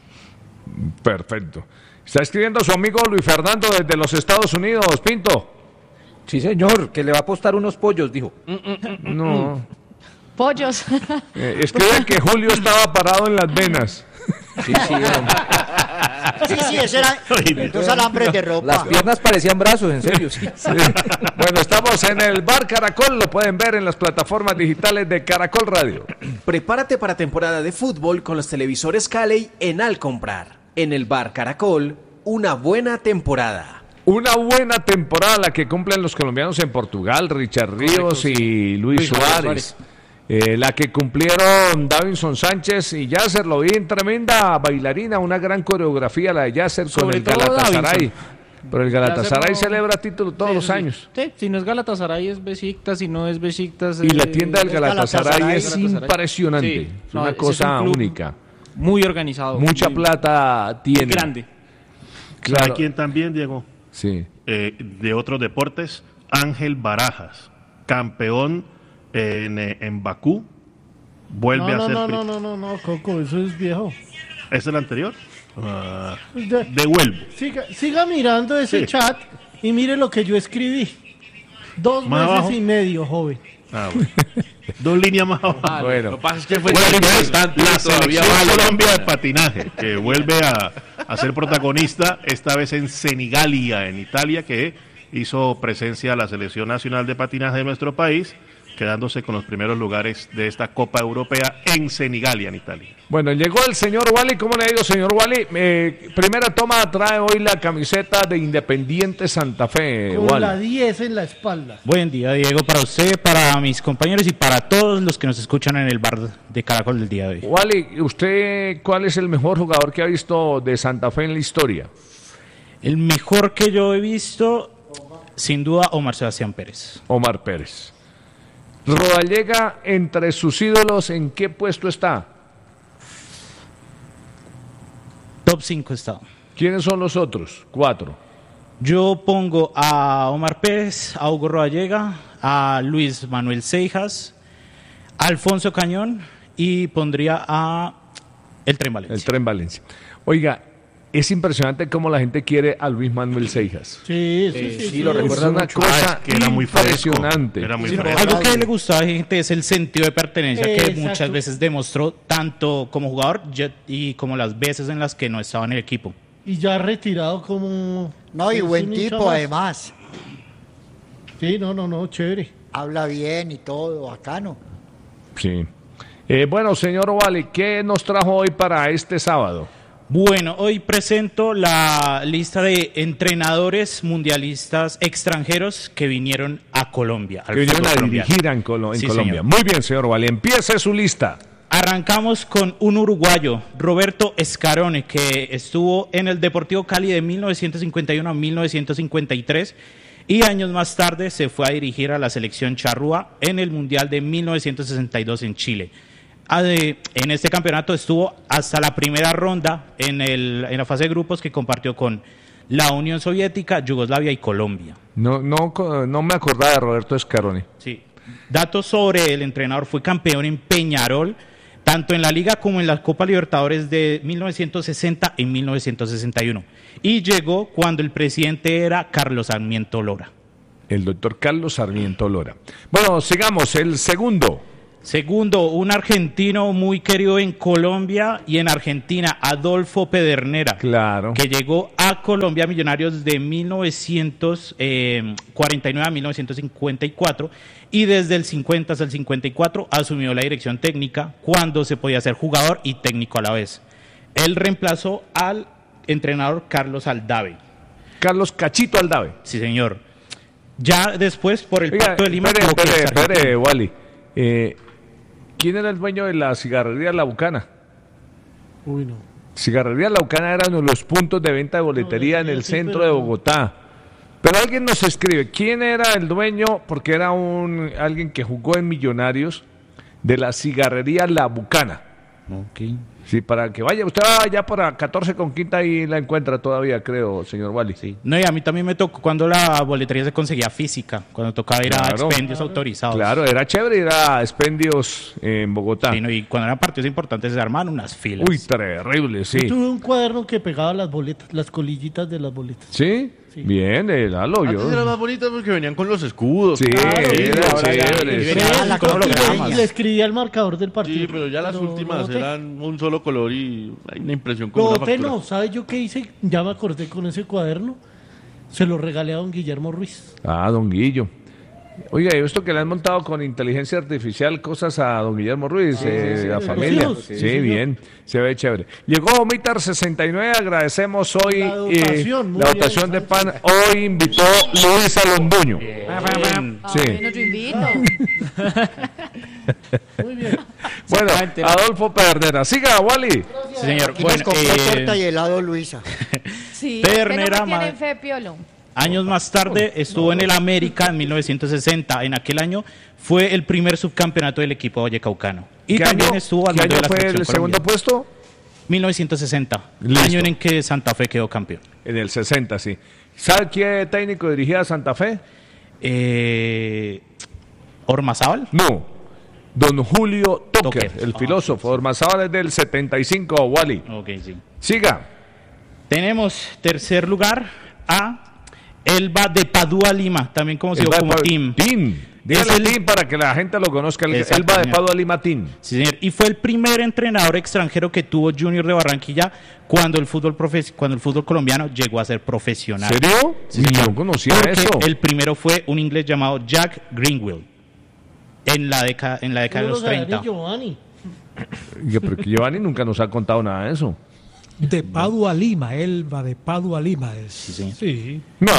Speaker 2: Perfecto. Está escribiendo su amigo Luis Fernando desde los Estados Unidos, Pinto.
Speaker 1: Sí, señor, que le va a apostar unos pollos, dijo.
Speaker 2: No.
Speaker 11: Pollos.
Speaker 2: Escribe que Julio estaba parado en las venas.
Speaker 1: Sí, hombre.
Speaker 6: Sí, ese era dos alambres de ropa.
Speaker 1: Las piernas parecían brazos, en serio, sí.
Speaker 2: Bueno, estamos en el Bar Caracol, lo pueden ver en las plataformas digitales de Caracol Radio.
Speaker 13: Prepárate para temporada de fútbol con los televisores Cali en Al Comprar. En el Bar Caracol, una buena temporada.
Speaker 2: Una buena temporada la que cumplen los colombianos en Portugal, Richard Ríos y Luis Suárez. La que cumplieron Davinson Sánchez y Yasser Lobín, tremenda bailarina, una gran coreografía la de Yasser con
Speaker 12: Sobre
Speaker 2: el
Speaker 12: todo
Speaker 2: Galatasaray.
Speaker 12: Davinson.
Speaker 2: Pero el Galatasaray
Speaker 12: Yasser no-
Speaker 2: celebra título todos los años.
Speaker 12: Sí, si no es Galatasaray es Besiktas, si no es Besiktas...
Speaker 2: Y la tienda del Galatasaray es
Speaker 12: Galatasaray.
Speaker 2: impresionante.
Speaker 12: Sí,
Speaker 2: Es
Speaker 12: no,
Speaker 2: una
Speaker 12: ese
Speaker 2: cosa
Speaker 12: es un club
Speaker 2: única.
Speaker 12: Muy organizado.
Speaker 2: Mucha
Speaker 12: muy
Speaker 2: plata tiene.
Speaker 12: grande.
Speaker 2: Claro.
Speaker 3: ¿Sabe quién también, Diego?
Speaker 2: Sí.
Speaker 3: De otros deportes, Ángel Barajas, campeón en Bakú, vuelve a ser...
Speaker 5: No, Coco, eso es viejo.
Speaker 3: ¿Es el anterior? Devuelvo.
Speaker 5: Siga mirando ese
Speaker 3: Sí.
Speaker 5: chat y mire lo que yo escribí. 2
Speaker 3: Más
Speaker 5: meses
Speaker 3: abajo.
Speaker 5: y medio, joven.
Speaker 3: Bueno. 2 líneas más abajo.
Speaker 2: Bueno.
Speaker 7: Lo que pasa es que fue
Speaker 3: Bueno,
Speaker 7: bastante
Speaker 3: la
Speaker 7: todavía
Speaker 3: selección
Speaker 7: malo.
Speaker 3: Colombia de patinaje, que vuelve a ser protagonista, esta vez en Senigallia, en Italia, que hizo presencia a la selección nacional de patinaje de nuestro país, quedándose con los primeros lugares de esta Copa Europea en Senigallia, en Italia.
Speaker 2: Bueno, llegó el señor Wally. ¿Cómo le ha ido, señor Wally? Primera toma, trae hoy la camiseta de Independiente Santa Fe,
Speaker 5: Con
Speaker 2: Wally.
Speaker 5: la 10 en la espalda.
Speaker 12: Buen día, Diego, para usted, para mis compañeros y para todos los que nos escuchan en el bar de Caracol del día de hoy.
Speaker 2: Wally, ¿usted cuál es el mejor jugador que ha visto de Santa Fe en la historia?
Speaker 12: El mejor que yo he visto, sin duda, Omar Sebastián Pérez.
Speaker 2: Omar Pérez. Rodallega, entre sus ídolos, ¿en qué puesto está?
Speaker 12: Top 5 está.
Speaker 2: ¿Quiénes son los otros? 4.
Speaker 12: Yo pongo a Omar Pérez, a Hugo Rodallega, a Luis Manuel Seijas, a Alfonso Cañón y pondría a el Tren Valencia.
Speaker 2: El Tren Valencia. Oiga, es impresionante cómo la gente quiere a Luis Manuel Seijas.
Speaker 5: Sí,
Speaker 2: lo recuerda una cosa
Speaker 3: que era muy fresco.
Speaker 2: impresionante.
Speaker 3: Era muy
Speaker 12: Sí,
Speaker 3: fresco.
Speaker 12: algo que le gustaba a la gente es el sentido de pertenencia que
Speaker 5: Exacto.
Speaker 12: muchas veces demostró tanto como jugador y como las veces en las que no estaba en el equipo.
Speaker 5: Y ya retirado como...
Speaker 6: No, y
Speaker 5: es
Speaker 6: buen
Speaker 5: un hincha
Speaker 6: tipo
Speaker 5: más.
Speaker 6: además.
Speaker 5: Sí, no, chévere.
Speaker 6: Habla bien y todo, bacano.
Speaker 2: Sí. Bueno, señor Wally, ¿qué nos trajo hoy para este sábado?
Speaker 12: Bueno, hoy presento la lista de entrenadores mundialistas extranjeros que vinieron a Colombia.
Speaker 2: Que vinieron a dirigir en
Speaker 12: Sí,
Speaker 2: Colombia.
Speaker 12: señor.
Speaker 2: Muy bien, señor Wally, empiece su lista.
Speaker 12: Arrancamos con un uruguayo, Roberto Scarone, que estuvo en el Deportivo Cali de 1951 a 1953 y años más tarde se fue a dirigir a la selección charrúa en el Mundial de 1962 en Chile. En este campeonato estuvo hasta la primera ronda en la fase de grupos que compartió con la Unión Soviética, Yugoslavia y Colombia.
Speaker 2: No me acordaba de Roberto Scaroni.
Speaker 12: Sí. Datos sobre el entrenador: fue campeón en Peñarol, tanto en la Liga como en la Copa Libertadores de 1960 y 1961. Y llegó cuando el presidente era Carlos Sarmiento Lora.
Speaker 2: El doctor Carlos Sarmiento Lora. Bueno, sigamos. El segundo.
Speaker 12: Segundo, un argentino muy querido en Colombia y en Argentina, Adolfo Pedernera.
Speaker 2: Claro.
Speaker 12: Que llegó a Colombia Millonarios de 1949 a 1954 y desde el 50 hasta el 54 asumió la dirección técnica cuando se podía ser jugador y técnico a la vez. Él reemplazó al entrenador Carlos Aldave.
Speaker 2: Carlos Cachito Aldave.
Speaker 12: Sí, señor. Ya después, por el Pacto de Lima...
Speaker 2: Espere, Wally. ¿Quién era el dueño de la cigarrería La Bucana?
Speaker 5: Uy, no.
Speaker 2: Cigarrería La Bucana era uno de los puntos de venta de boletería en el centro de Bogotá. Pero alguien nos escribe, ¿quién era el dueño? Porque era alguien que jugó en Millonarios de la cigarrería La Bucana.
Speaker 12: Okay.
Speaker 2: Sí, para que vaya, usted va ya por 14 con quinta y la encuentra todavía, creo, señor Wally.
Speaker 12: Sí. No, y a mí también me tocó cuando la boletería se conseguía física, cuando tocaba ir a expendios autorizados.
Speaker 2: Claro, era chévere ir a expendios en Bogotá.
Speaker 12: Sí, no, y cuando eran partidos importantes se armaban unas filas.
Speaker 2: Uy, terrible, sí.
Speaker 5: Yo tuve un cuaderno que pegaba las boletas, las colillitas de las boletas.
Speaker 2: ¿Sí? Sí. Bien, Lalo.
Speaker 7: Antes era más bonito porque venían con los escudos.
Speaker 2: Sí, era chévere.
Speaker 5: Y le escribía el marcador del partido.
Speaker 7: Sí, pero ya las últimas eran un solo color y hay una impresión como una factura.
Speaker 5: No, ¿sabes yo qué hice? Ya me acordé con ese cuaderno. Se lo regalé a don Guillermo Ruiz.
Speaker 2: Ah, don Guillo. Oiga, ¿y esto que le han montado con inteligencia artificial cosas a don Guillermo Ruiz, la familia? Sí, bien, se ve chévere. Llegó Mitar 69, agradecemos hoy la dotación de pan. Hoy invitó Luis Alonduño.
Speaker 11: Sí. No te invito.
Speaker 5: Muy bien.
Speaker 2: Bueno, Adolfo Pedernera. Siga, Wally.
Speaker 12: Sí, señor.
Speaker 6: Aquí nos compró torta y helado, Luisa.
Speaker 11: Sí,
Speaker 12: Pedernera,
Speaker 11: que no me tienen fe, Piolo.
Speaker 12: Años más tarde estuvo en el América en 1960. En aquel año fue el primer subcampeonato del equipo vallecaucano. Y también estuvo al mando de la
Speaker 2: fue el segundo puesto?
Speaker 12: 1960.
Speaker 2: Listo.
Speaker 12: Año en que Santa Fe quedó campeón.
Speaker 2: En el 60, sí. ¿Sabe qué técnico dirigía a Santa Fe?
Speaker 12: ¿Ormazábal?
Speaker 2: No. Don Julio Toker, el filósofo. Ormazábal es del 75, Wally.
Speaker 12: Ok, sí.
Speaker 2: Siga.
Speaker 12: Tenemos tercer lugar a Elba de Padua Lima, también conocido como Team.
Speaker 2: Dígale el Team para que la gente lo conozca. Elba de Padua Lima Team.
Speaker 12: Sí, señor. Y fue el primer entrenador extranjero que tuvo Junior de Barranquilla cuando el fútbol colombiano llegó a ser profesional.
Speaker 2: ¿Serio?
Speaker 12: Sí,
Speaker 2: no conocía eso.
Speaker 12: El primero fue un inglés llamado Jack Greenwell en la década de los 30.
Speaker 5: Giovanni.
Speaker 2: Pero que Giovanni nunca nos ha contado nada de eso.
Speaker 4: De Padua Lima, Elba de Padua Lima es.
Speaker 2: Sí. No,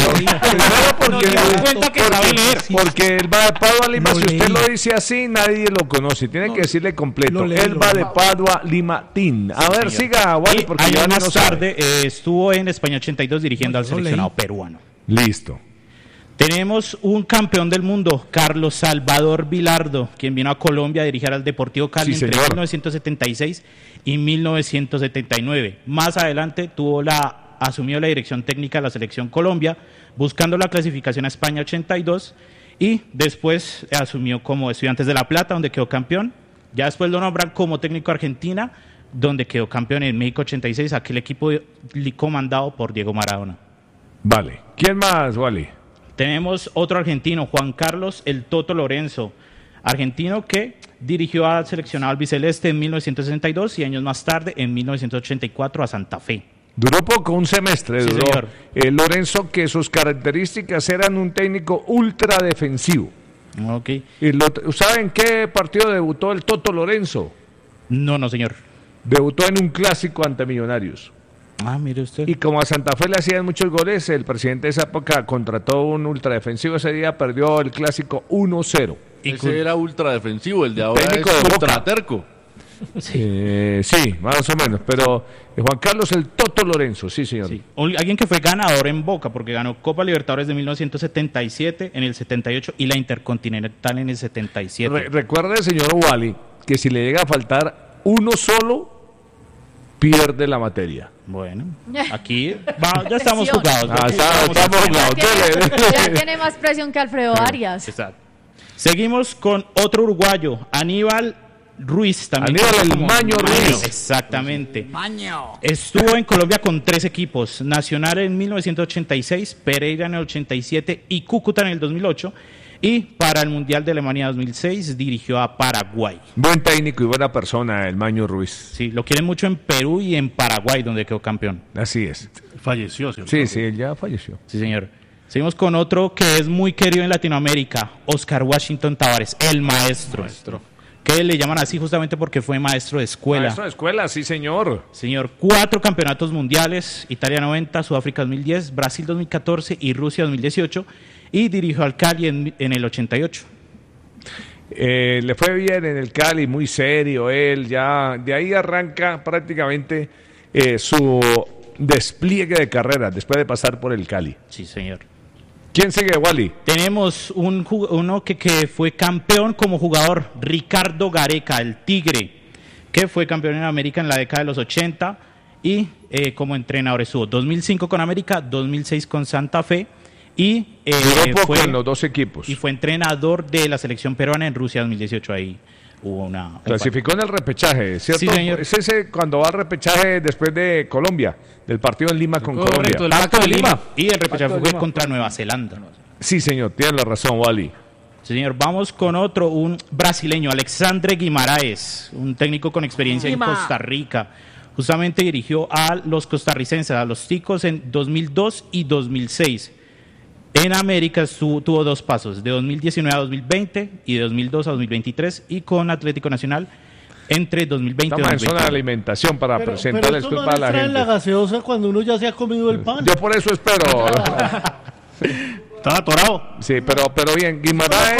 Speaker 2: porque Elba de Padua Lima, si usted lo dice así, nadie lo conoce. Tiene que decirle completo. Elba de Padua Lima Team. A ver, siga, Wally, porque
Speaker 12: años más tarde estuvo en España 82 dirigiendo al seleccionado peruano.
Speaker 2: Listo.
Speaker 12: Tenemos un campeón del mundo, Carlos Salvador Vilardo, quien vino a Colombia a dirigir al Deportivo Cali entre 1976 y 1979. Más adelante asumió la dirección técnica de la Selección Colombia, buscando la clasificación a España 82, y después asumió como Estudiantes de La Plata, donde quedó campeón. Ya después lo nombran como técnico Argentina, donde quedó campeón en México 86, aquel equipo comandado por Diego Maradona.
Speaker 2: Vale. ¿Quién más, Wally?
Speaker 12: Tenemos otro argentino, Juan Carlos El Toto Lorenzo, argentino que dirigió al seleccionado albiceleste en 1962 y años más tarde, en 1984, a Santa Fe.
Speaker 2: Duró poco, un semestre
Speaker 12: Sí,
Speaker 2: duró.
Speaker 12: señor.
Speaker 2: Lorenzo, que sus características eran un técnico ultra defensivo.
Speaker 12: Okay.
Speaker 2: ¿Saben qué partido debutó el Toto Lorenzo?
Speaker 12: No, señor.
Speaker 2: Debutó en un clásico ante Millonarios.
Speaker 12: Ah, mire usted.
Speaker 2: Y como a Santa Fe le hacían muchos goles, el presidente de esa época contrató un ultradefensivo. Ese día perdió el clásico 1-0.
Speaker 7: Ese era ultradefensivo, el de ahora
Speaker 2: técnico
Speaker 7: es
Speaker 2: de
Speaker 7: ultra terco.
Speaker 2: Sí, más o menos. Pero Juan Carlos El Toto Lorenzo, sí, señor.
Speaker 12: Sí. Alguien que fue ganador en Boca, porque ganó Copa Libertadores de 1977, en el 78 y la Intercontinental en el 77.
Speaker 2: Recuerde, señor Wally, que si le llega a faltar uno solo, pierde la materia.
Speaker 12: Bueno, aquí ya estamos jugados.
Speaker 2: Estamos jugados.
Speaker 11: Ya tiene más presión que Alfredo Arias.
Speaker 12: Exacto. Seguimos con otro uruguayo, Aníbal Ruiz. También
Speaker 2: Aníbal el Maño Ruiz.
Speaker 12: Exactamente.
Speaker 6: Maño.
Speaker 12: Estuvo en Colombia con 3 equipos, Nacional en 1986, Pereira en el 87 y Cúcuta en el 2008. Y para el Mundial de Alemania 2006 dirigió a Paraguay.
Speaker 2: Buen técnico y buena persona, el Maño Ruiz.
Speaker 12: Sí, lo quieren mucho en Perú y en Paraguay, donde quedó campeón.
Speaker 2: Así es.
Speaker 3: Falleció, ¿cierto?
Speaker 2: Sí, él ya falleció.
Speaker 12: Sí, señor. Seguimos con otro que es muy querido en Latinoamérica, Oscar Washington Tavares, el maestro. Que le llaman así justamente porque fue maestro de escuela.
Speaker 2: Maestro de escuela, sí, señor.
Speaker 12: Señor, 4 campeonatos mundiales, Italia 90, Sudáfrica 2010, Brasil 2014 y Rusia 2018, y dirigió al Cali en el 88.
Speaker 2: Le fue bien en el Cali, muy serio él, ya de ahí arranca prácticamente su despliegue de carrera después de pasar por el Cali.
Speaker 12: Sí, señor.
Speaker 2: ¿Quién sigue, Wally?
Speaker 12: Tenemos uno que fue campeón como jugador, Ricardo Gareca, el Tigre, que fue campeón en América en la década de los 80 y como entrenador estuvo 2005 con América, 2006 con Santa Fe y
Speaker 2: fue en los dos equipos.
Speaker 12: Y fue entrenador de la selección peruana en Rusia 2018. Ahí hubo una...
Speaker 2: Clasificó en el repechaje, ¿cierto?
Speaker 12: Sí, señor.
Speaker 2: Es ese cuando va al repechaje después de Colombia, del partido en Lima con Colombia.
Speaker 12: El Pacto de Lima. Y el repechaje fue contra Nueva Zelanda.
Speaker 2: Sí, señor, tiene la razón, Wally.
Speaker 12: Sí, señor, vamos con otro, un brasileño, Alexandre Guimaraes, un técnico con experiencia en Costa Rica. Justamente dirigió a los costarricenses, a los Ticos en 2002 y 2006. En América tuvo 2 pasos, de 2019 a 2020 y de 2002 a 2023, y con Atlético Nacional entre 2020 y 2021.
Speaker 2: Estamos en zona de alimentación para presentarles
Speaker 5: pero
Speaker 2: para la gente.
Speaker 5: la gaseosa cuando uno ya se ha comido el pan.
Speaker 2: Yo por eso espero.
Speaker 3: Estaba atorado.
Speaker 2: Sí, pero bien, Guimaraes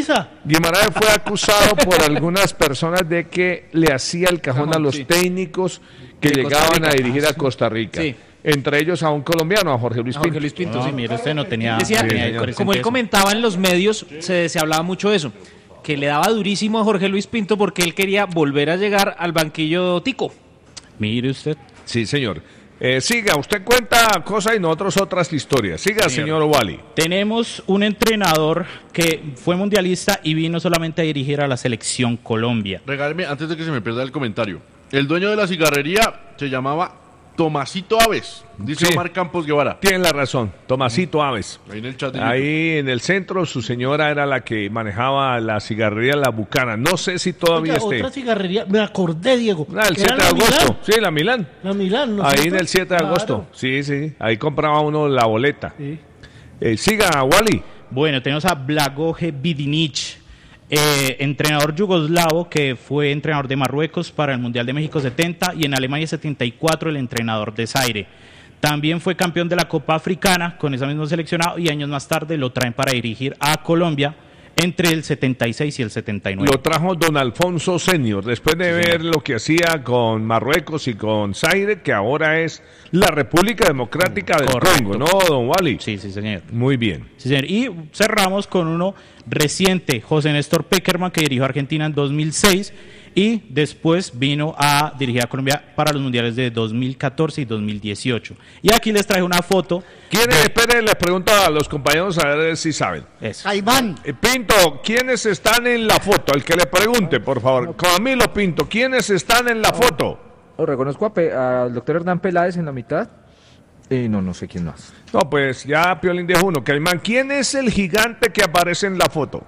Speaker 2: fue acusado por algunas personas de que le hacía el cajón a los técnicos que llegaban a dirigir a Costa Rica.
Speaker 10: Sí.
Speaker 2: Entre ellos a un colombiano, a Jorge Luis Pinto.
Speaker 10: Jorge Luis Pinto, sí.
Speaker 12: Mire, usted no tenía...
Speaker 10: Decía, como él comentaba en los medios, se hablaba mucho de eso, que le daba durísimo a Jorge Luis Pinto porque él quería volver a llegar al banquillo tico.
Speaker 12: Mire usted.
Speaker 2: Sí, señor. Siga, usted cuenta cosas y nosotros otras historias. Siga, señor Wally.
Speaker 12: Tenemos un entrenador que fue mundialista y vino solamente a dirigir a la selección Colombia.
Speaker 7: Regáleme, antes de que se me pierda el comentario, el dueño de la cigarrería se llamaba Tomasito Aves, dice Omar Campos Guevara.
Speaker 2: Tienen la razón, Tomasito Aves.
Speaker 7: Ahí en el chat.
Speaker 2: Ahí en el centro, su señora era la que manejaba la cigarrería La Bucana. No sé si todavía esté.
Speaker 5: Otra cigarrería, me acordé, Diego.
Speaker 2: El 7 de agosto.
Speaker 5: Milán.
Speaker 2: Sí, la Milán.
Speaker 5: La Milán, ¿no?
Speaker 2: Ahí en el 7 de agosto. Sí. Ahí compraba uno la boleta.
Speaker 5: Sí.
Speaker 2: Siga, Wally.
Speaker 12: Bueno, tenemos a Blagoje Vidinic, entrenador yugoslavo que fue entrenador de Marruecos para el Mundial de México 70 y en Alemania 74 el entrenador de Zaire. También fue campeón de la Copa Africana con esa misma seleccionado y años más tarde lo traen para dirigir a Colombia entre el 76 y el 79.
Speaker 2: Lo trajo don Alfonso Senior, después de ver lo que hacía con Marruecos y con Zaire, que ahora es la República Democrática del Congo, ¿no, don Wally?
Speaker 12: Sí, señor.
Speaker 2: Muy bien.
Speaker 12: Sí, señor. Y cerramos con uno reciente, José Néstor Peckerman, que dirigió a Argentina en 2006 y después vino a dirigir a Colombia para los mundiales de 2014 y 2018. Y aquí les traje una foto.
Speaker 2: Esperen, les pregunto a los compañeros a ver si saben.
Speaker 6: Caimán.
Speaker 2: Pinto, ¿quiénes están en la foto? El que le pregunte, por favor. Camilo Pinto, ¿quiénes están en la foto?
Speaker 1: Reconozco al doctor Hernán Peláez en la mitad. No sé quién más.
Speaker 2: No, pues ya Piolín dijo uno. Caimán, ¿quién es el gigante que aparece en la foto?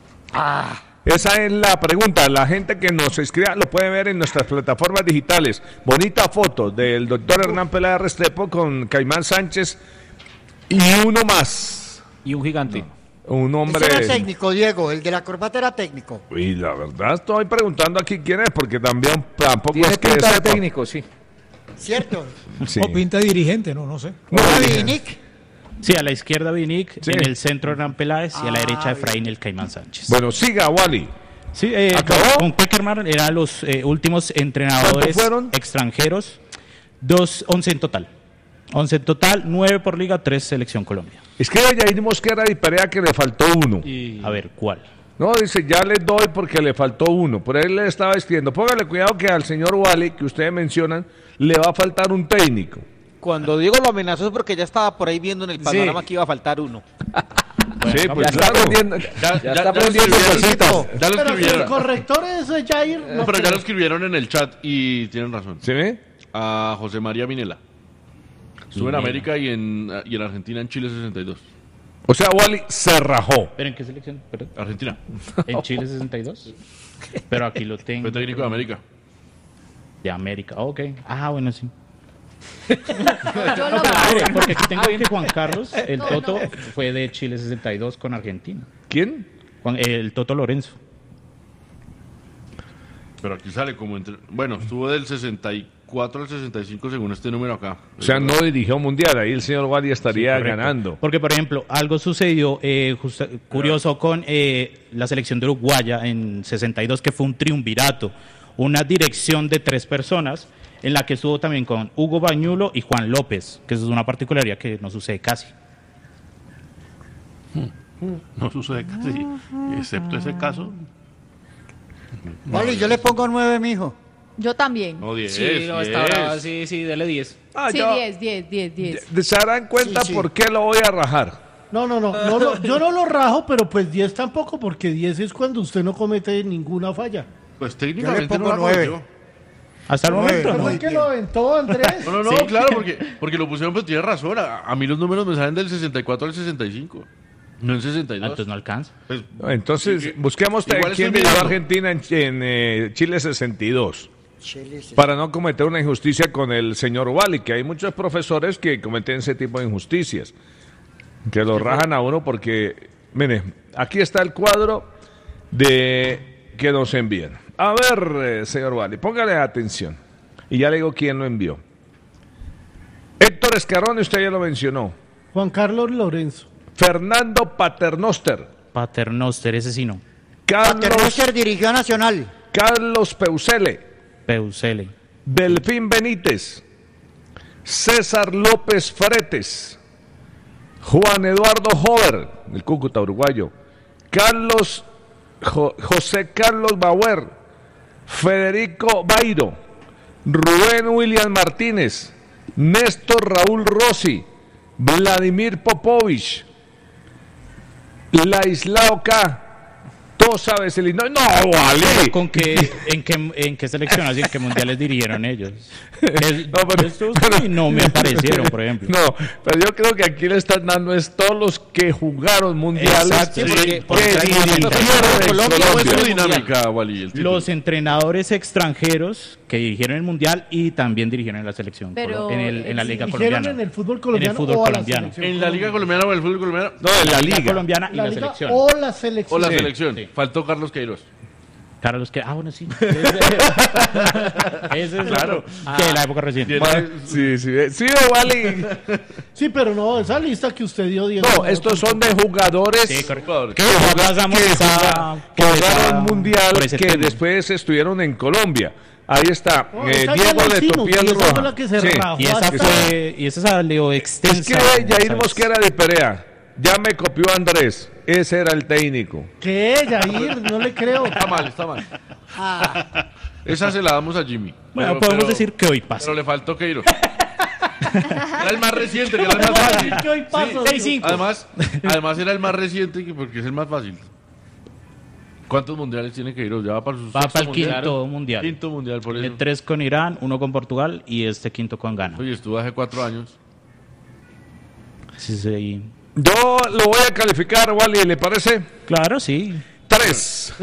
Speaker 2: Esa es la pregunta. La gente que nos escriba lo puede ver en nuestras plataformas digitales. Bonita foto del doctor Hernán Peláez Restrepo con Caimán Sánchez y uno más.
Speaker 10: Y un gigante.
Speaker 2: No. Un hombre...
Speaker 6: Ese era técnico, Diego, el de la corbata era técnico.
Speaker 2: Y la verdad estoy preguntando aquí quién es, porque tampoco es que
Speaker 1: pinta de
Speaker 2: sepa.
Speaker 1: técnico, sí.
Speaker 6: ¿Cierto?
Speaker 2: Sí.
Speaker 4: O pinta de dirigente, no sé.
Speaker 6: Vinic.
Speaker 12: Sí, a la izquierda Vinic, en el centro Hernán Peláez y a la derecha Efraín el Caimán Sánchez.
Speaker 2: Bueno, siga, Wally.
Speaker 12: Sí, con Peckerman eran los últimos entrenadores extranjeros, 11 en total. 11 en total, 9 por liga, 3 selección Colombia.
Speaker 2: Escribe a Yair Mosquera y Perea que le faltó uno.
Speaker 12: A ver, ¿cuál?
Speaker 2: No, dice, ya les doy porque le faltó uno. Por ahí le estaba escribiendo. Póngale cuidado que al señor Wally, que ustedes mencionan, le va a faltar un técnico.
Speaker 10: Cuando Diego lo amenazó es porque ya estaba por ahí viendo en el panorama que iba a faltar uno.
Speaker 2: Bueno, sí, pues
Speaker 1: ya está aprendiendo. Ya está aprendiendo cositas.
Speaker 7: Ya lo
Speaker 5: Pero
Speaker 7: escribieron.
Speaker 5: el corrector es Jair.
Speaker 7: No, pero ya lo escribieron en el chat y tienen razón.
Speaker 2: ¿Sí ve?
Speaker 7: A José María Minela. Estuvo en América y en Argentina, en Chile 62.
Speaker 2: O sea, Wally se rajó.
Speaker 12: ¿Pero en qué selección? Perdón.
Speaker 7: Argentina.
Speaker 12: ¿En Chile 62? Pero aquí lo tengo.
Speaker 7: Fue técnico de América.
Speaker 12: De América, ok. Ah, bueno, sí.
Speaker 11: Yo lo
Speaker 12: Porque aquí tengo bien que Juan Carlos, el Toto, fue de Chile 62 con Argentina.
Speaker 2: ¿Quién?
Speaker 12: El Toto Lorenzo.
Speaker 7: Pero aquí sale como entre... Bueno, estuvo del 64 al 65 según este número acá.
Speaker 2: O sea, no dirigió mundial. Ahí el señor Wally estaría ganando.
Speaker 12: Porque, por ejemplo, algo sucedió curioso con la selección de Uruguaya en 62, que fue un triunvirato. Una dirección de 3 personas, en la que estuvo también con Hugo Bañulo y Juan López, que eso es una particularidad que no sucede casi.
Speaker 3: No sucede casi, excepto ese caso.
Speaker 6: Vale, yo le pongo 9, mijo.
Speaker 11: Yo también.
Speaker 7: No, 10.
Speaker 10: Sí, no, está brava, sí, dele 10.
Speaker 11: Sí, 10.
Speaker 2: Se darán cuenta por qué lo voy a rajar.
Speaker 5: No, yo no lo rajo, pero pues 10 tampoco, porque 10 es cuando usted no comete ninguna falla.
Speaker 7: Pues técnicamente
Speaker 6: pongo
Speaker 7: no
Speaker 6: 9.
Speaker 7: yo.
Speaker 12: Hasta el momento,
Speaker 5: ¿Pero
Speaker 12: ¿no?
Speaker 5: fue que lo aventó Andrés?
Speaker 7: No,
Speaker 12: Sí.
Speaker 7: claro, porque lo pusieron, pues tiene razón. A mí los números me salen del 64 al 65. No en 62.
Speaker 12: Entonces no alcanza.
Speaker 7: Pues,
Speaker 2: Entonces,
Speaker 7: sí,
Speaker 2: busquemos
Speaker 7: igual
Speaker 2: quién
Speaker 7: estoy
Speaker 2: dirigió a
Speaker 7: mirando.
Speaker 2: Argentina en Chile 62. Para no cometer una injusticia con el señor Wally, que hay muchos profesores que cometen ese tipo de injusticias. Que lo rajan a uno porque, mire, aquí está el cuadro que nos envían. A ver, señor Wally, póngale atención. Y ya le digo quién lo envió. Héctor Escarone, usted ya lo mencionó.
Speaker 5: Juan Carlos Lorenzo.
Speaker 2: Fernando Paternoster.
Speaker 12: Paternoster, ese sí no.
Speaker 6: Paternoster dirigió a Nacional.
Speaker 2: Carlos Peusele.
Speaker 12: Peusele.
Speaker 2: Delfín Benítez. César López Fretes. Juan Eduardo Hover, el Cúcuta uruguayo. José Carlos Bauer. Federico Bairo. Rubén William Martínez. Néstor Raúl Rossi. Vladimir Popovich. Laislao K. Tosa Veselino. No, Wally.
Speaker 12: ¿En qué selección, así en qué mundiales dirigieron ellos? Estos
Speaker 2: pero-
Speaker 12: no me aparecieron, por ejemplo.
Speaker 2: No, pero yo creo que aquí le están dando es todos los que jugaron mundiales.
Speaker 12: Exacto,
Speaker 2: que
Speaker 12: porque
Speaker 2: dirigieron
Speaker 12: Colombia
Speaker 2: en
Speaker 7: ¿Cómo es su
Speaker 2: Colombia.
Speaker 7: dinámica, Wally? El título?
Speaker 12: Los entrenadores extranjeros que dirigieron el mundial y también dirigieron en la selección,
Speaker 11: Pero
Speaker 12: en la liga
Speaker 5: ¿Dijeron
Speaker 12: colombiana.
Speaker 5: en el fútbol colombiano
Speaker 12: En el fútbol
Speaker 5: o a la
Speaker 12: colombiano.
Speaker 5: selección
Speaker 7: ¿En la Liga Colombiana o en el fútbol colombiano?
Speaker 2: No, en la liga.
Speaker 12: colombiana y
Speaker 5: La
Speaker 12: la
Speaker 5: liga
Speaker 12: selección.
Speaker 5: o la selección.
Speaker 7: O la
Speaker 2: Sí.
Speaker 7: selección.
Speaker 12: Sí.
Speaker 7: Faltó Carlos Queiroz.
Speaker 12: Carlos, que bueno, sí. Ese es
Speaker 7: Claro.
Speaker 12: otro. Que de la época reciente.
Speaker 2: Sí, Wally.
Speaker 5: Sí, pero no, esa lista que usted dio, Diego.
Speaker 2: No, estos son de jugadores
Speaker 12: Sí, correcto.
Speaker 2: que
Speaker 12: pasamos
Speaker 2: jugaron mundial
Speaker 12: por ese
Speaker 2: que
Speaker 12: tema.
Speaker 2: después estuvieron en Colombia. Ahí está,
Speaker 5: No, esa ya
Speaker 2: Diego
Speaker 5: la
Speaker 2: de
Speaker 5: hicimos,
Speaker 2: Topiel
Speaker 5: y esa fue
Speaker 2: Roja.
Speaker 5: la que se
Speaker 2: Sí.
Speaker 5: rajó.
Speaker 12: Y esa salió extensa.
Speaker 2: Es que Jair
Speaker 12: ¿sabes?
Speaker 2: Mosquera de Perea, ya me copió Andrés, ese era el técnico.
Speaker 5: ¿Qué, Jair? No le creo.
Speaker 7: Está mal. Esa se la damos a Jimmy.
Speaker 12: Bueno, podemos decir que hoy pasa.
Speaker 7: Pero le faltó Queiroz. Era el más reciente, que era el más fácil.
Speaker 5: Que hoy paso.
Speaker 12: 6-5.
Speaker 7: Además era el más reciente porque es el más fácil. ¿Cuántos mundiales tiene Queiroz? Ya va para su
Speaker 12: Va
Speaker 7: sexto
Speaker 12: para el
Speaker 7: mundial.
Speaker 12: quinto mundial.
Speaker 7: Quinto mundial, por eso.
Speaker 12: 3 con Irán, 1 con Portugal y este quinto con Ghana.
Speaker 7: Oye, estuvo hace 4 años.
Speaker 12: Sí.
Speaker 2: Yo lo voy a calificar, Wally, ¿le parece?
Speaker 12: Claro, sí.
Speaker 2: 3.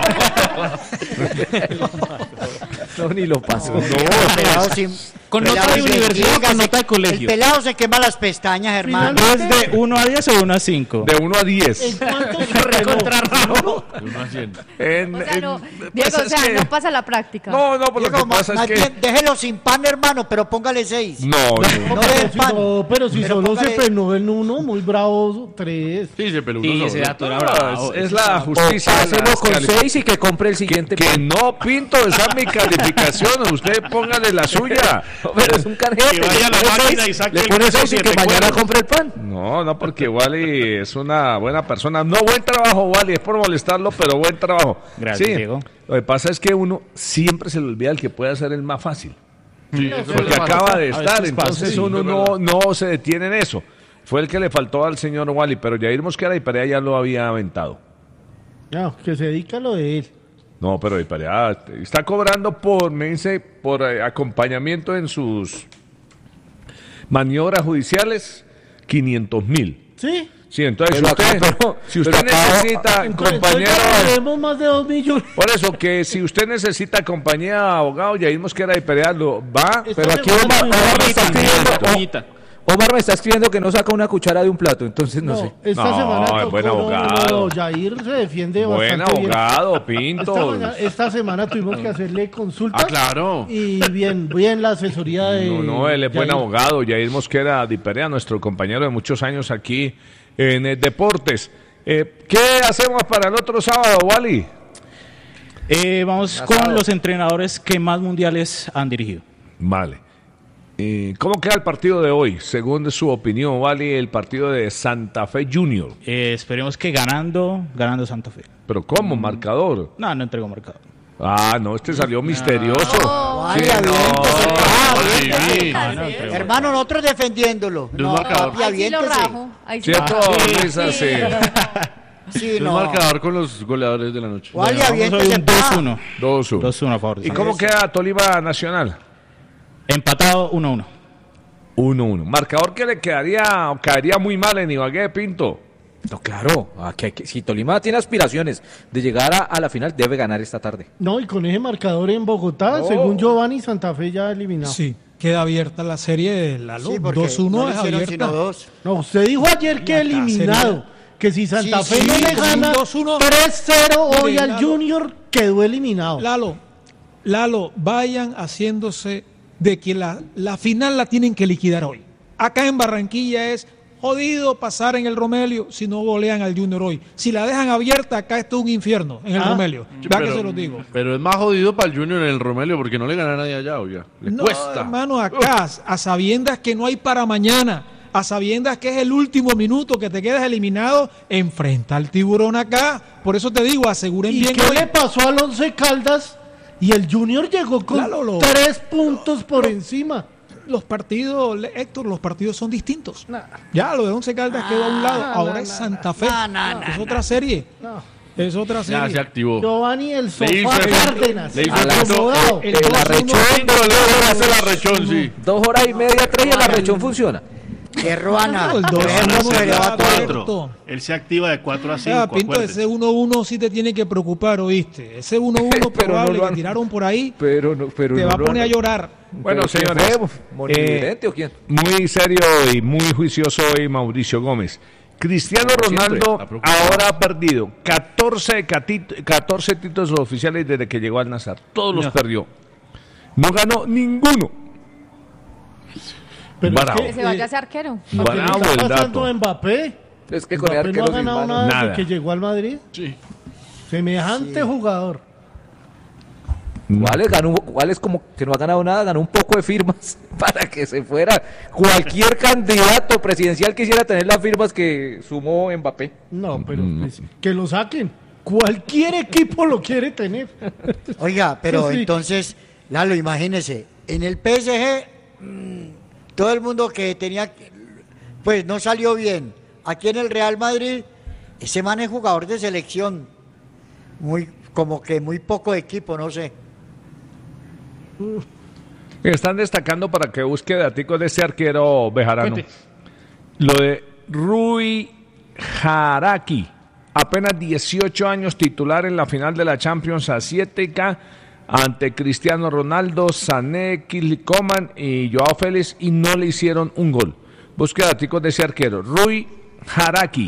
Speaker 1: No, ni lo pasó.
Speaker 10: Con nota de universidad o con nota de colegio.
Speaker 6: El pelado se quema las pestañas, hermano.
Speaker 12: ¿Es de 1 a 10 o 1 a 5?
Speaker 2: De 1 a 10.
Speaker 5: ¿En cuánto se recontrarrajó?
Speaker 7: De 1 a 100.
Speaker 11: O sea, no,
Speaker 2: pues
Speaker 11: Diego, o
Speaker 2: es
Speaker 11: sea,
Speaker 2: que-
Speaker 11: no pasa la práctica.
Speaker 2: No, pues lo que pasa es que...
Speaker 6: Déjelo sin pan, hermano, pero póngale 6.
Speaker 2: No.
Speaker 6: No le den pan.
Speaker 5: Pero si
Speaker 6: Pero
Speaker 5: solo se
Speaker 6: póngale-
Speaker 5: penó en uno, muy bravo, 3.
Speaker 7: Sí, se peló
Speaker 10: Sí,
Speaker 7: uno
Speaker 10: ese
Speaker 7: solo.
Speaker 10: dato era bravo.
Speaker 2: Es la justicia. de
Speaker 1: Hacemos
Speaker 2: las
Speaker 1: con
Speaker 2: calificaciones.
Speaker 1: 6 y que compre el siguiente.
Speaker 2: Que no, Pinto, esa es mi calificación. Usted póngale la suya.
Speaker 1: Pero es un canjete.
Speaker 3: Que vaya a la máquina y saque
Speaker 1: Le
Speaker 3: el
Speaker 1: pone
Speaker 3: peso
Speaker 1: 6 y que
Speaker 3: 7
Speaker 1: mañana
Speaker 3: cuadros.
Speaker 1: compre el pan.
Speaker 2: No, porque Wally es una buena persona. No, buen trabajo, Wally. Es por molestarlo, pero buen trabajo.
Speaker 12: Gracias,
Speaker 2: Sí.
Speaker 12: Diego.
Speaker 2: Lo que pasa es que uno siempre se le olvida el que puede hacer el más fácil.
Speaker 7: Sí, eso es
Speaker 2: Porque
Speaker 7: lo
Speaker 2: acaba
Speaker 7: malo.
Speaker 2: de
Speaker 12: A
Speaker 2: estar.
Speaker 12: veces pasa,
Speaker 2: Entonces
Speaker 7: sí,
Speaker 2: uno
Speaker 7: es verdad.
Speaker 2: no se detiene en eso. Fue el que le faltó al señor Wally, pero Jair Mosquera y Perea ya lo había aventado.
Speaker 5: No, que se dedica a lo de él.
Speaker 2: No, pero y Perea está cobrando me dice, por acompañamiento en sus maniobras judiciales, 500,000.
Speaker 5: ¿Sí?
Speaker 2: Sí, entonces
Speaker 1: Pero
Speaker 2: si usted necesita compañero...
Speaker 5: Tenemos más de 2 millones.
Speaker 2: Por eso, que si usted necesita compañía de abogado, ya vimos que era de Perealo, va...
Speaker 1: Pero aquí Omar me está escribiendo que no saca una cuchara de un plato, entonces no sé.
Speaker 5: Esta semana tocó,
Speaker 2: buen abogado.
Speaker 5: Jair se defiende
Speaker 2: buen
Speaker 5: bastante
Speaker 2: abogado,
Speaker 5: bien.
Speaker 2: Pinto.
Speaker 5: Esta semana tuvimos que hacerle consultas.
Speaker 2: Claro.
Speaker 5: Y bien la asesoría de...
Speaker 2: No, él es buen
Speaker 5: Jair.
Speaker 2: abogado. Jair Mosquera Diperea, nuestro compañero de muchos años aquí en Deportes. ¿Qué hacemos para el otro sábado, Wally?
Speaker 12: Vamos con los entrenadores que más mundiales han dirigido.
Speaker 2: Vale. ¿Cómo queda el partido de hoy? Según su opinión, Wally, el partido de Santa Fe Junior.
Speaker 12: Esperemos que ganando Santa Fe.
Speaker 2: ¿Pero cómo? ¿Marcador?
Speaker 12: No entregó marcador.
Speaker 2: No, este salió misterioso.
Speaker 6: Hermano, nosotros defendiéndolo.
Speaker 11: Ahí sí lo rajo.
Speaker 2: ¿Cierto, Luisa? Sí.
Speaker 6: Sí,
Speaker 7: no. El marcador con los goleadores de la noche.
Speaker 6: Wally, aviéntese.
Speaker 2: 2-1.
Speaker 12: 2-1 a favor de
Speaker 2: ¿Y cómo queda Tolima Nacional?
Speaker 12: Empatado 1-1.
Speaker 2: 1-1. Marcador que le caería muy mal en Ibagué, Pinto.
Speaker 1: No, claro, si Tolima tiene aspiraciones de llegar a la final, debe ganar esta tarde.
Speaker 5: No, y con ese marcador en Bogotá, según Giovanni, Santa Fe ya eliminado.
Speaker 4: Sí, queda abierta la serie de Lalo. 2-1 es abierta.
Speaker 6: No,
Speaker 5: usted dijo ayer que eliminado. Que si Santa Fe no le gana 3-0 hoy al Junior, quedó eliminado.
Speaker 4: Lalo, vayan haciéndose de que la final la tienen que liquidar hoy. Acá en Barranquilla es jodido pasar en el Romelio si no golean al Junior hoy. Si la dejan abierta, acá esto es un infierno en el Romelio. Que se los digo.
Speaker 7: Pero es más jodido para el Junior en el Romelio porque no le gana a nadie allá, oiga. Le cuesta.
Speaker 4: Hermano, acá, a sabiendas que no hay para mañana, a sabiendas que es el último minuto que te quedas eliminado, enfrenta al Tiburón acá. Por eso te digo, aseguren bien.
Speaker 5: ¿Y qué le pasó al Once Caldas? Y el Junior llegó con 3 puntos por encima.
Speaker 4: Los partidos, Héctor, los partidos son distintos. Ya, lo de Once Caldas quedó a un lado. Ahora es Santa Fe. Es otra serie. Es otra serie.
Speaker 7: Ya se activó.
Speaker 5: Giovanni, el sofá Cárdenas.
Speaker 1: El arrechón,
Speaker 7: sí.
Speaker 1: 2 horas y media, 3 y el arrechón funciona.
Speaker 6: ¡Qué ruana!
Speaker 3: Él se activa de 4 a 5.
Speaker 4: Pinto, ese 1-1 sí te tiene que preocupar, ¿oíste? Ese 1-1 probable que tiraron por ahí te va a poner a llorar.
Speaker 2: Bueno, señores,
Speaker 1: ¿Monividente o quién?
Speaker 2: muy serio y muy juicioso hoy Mauricio Gómez. Cristiano Ronaldo ahora ha perdido 14 títulos oficiales desde que llegó al Nazar. Todos los perdió. No ganó ninguno.
Speaker 11: Pero que se vaya a ser arquero.
Speaker 2: Bravo el dato.
Speaker 5: Mbappé.
Speaker 1: Es que con el
Speaker 5: Mbappé
Speaker 1: arquero
Speaker 5: no ha ganado nada desde que llegó al Madrid.
Speaker 7: Sí.
Speaker 5: Semejante jugador.
Speaker 1: ¿Cuál es como que no ha ganado nada? Ganó un poco de firmas para que se fuera. Cualquier candidato presidencial quisiera tener las firmas que sumó Mbappé.
Speaker 5: No, pero pues, que lo saquen. Cualquier equipo lo quiere tener.
Speaker 6: Oiga, pero entonces, Lalo, imagínese, en el PSG, todo el mundo que tenía, pues no salió bien. Aquí en el Real Madrid, ese man es jugador de selección. Como que muy poco equipo, no sé.
Speaker 2: Están destacando para que busque daticos de ese arquero bejarano. Lo de Rui Jaraki, apenas 18 años, titular en la final de la Champions Asiática ante Cristiano Ronaldo, Sané, Kingsley Coman y Joao Félix, y no le hicieron un gol. Busque daticos de ese arquero, Rui Jaraki.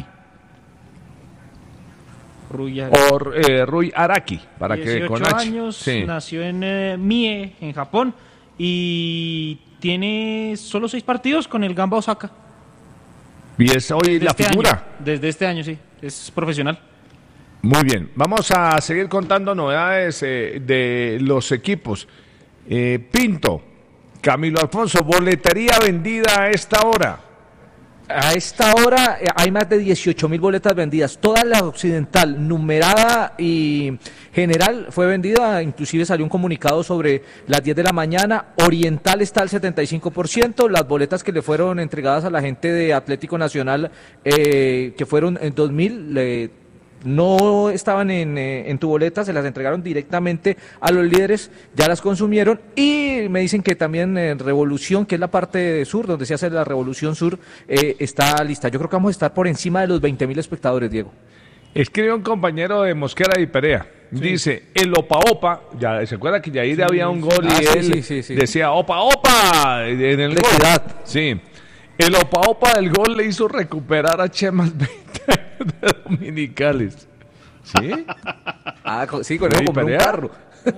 Speaker 2: Rui Araki, para que con
Speaker 14: 18 años, nació en Mie, en Japón, y tiene solo 6 partidos con el Gamba Osaka.
Speaker 2: Y es hoy la figura.
Speaker 14: Desde este año, sí, es profesional.
Speaker 2: Muy bien, vamos a seguir contando novedades de los equipos. Pinto, Camilo Alfonso, boletería vendida a esta hora.
Speaker 1: A esta hora hay más de 18.000 boletas vendidas. Toda la occidental, numerada y general, fue vendida. Inclusive salió un comunicado sobre las 10 de la mañana. Oriental está al 75%. Las boletas que le fueron entregadas a la gente de Atlético Nacional, que fueron en 2.000, no estaban en tu boleta, se las entregaron directamente a los líderes, ya las consumieron y me dicen que también Revolución, que es la parte sur, donde se hace la Revolución Sur, está lista. Yo creo que vamos a estar por encima de los 20.000 espectadores, Diego.
Speaker 2: Escribe un compañero de Mosquera y Perea. Sí. Dice, el Opa Opa, ya se acuerda que Yair había un gol y él decía Opa Opa en el gol. Sí. El Opa Opa del gol le hizo recuperar a Chema 20 años de dominicales. ¿Sí?
Speaker 1: Sí, con eso compró un carro.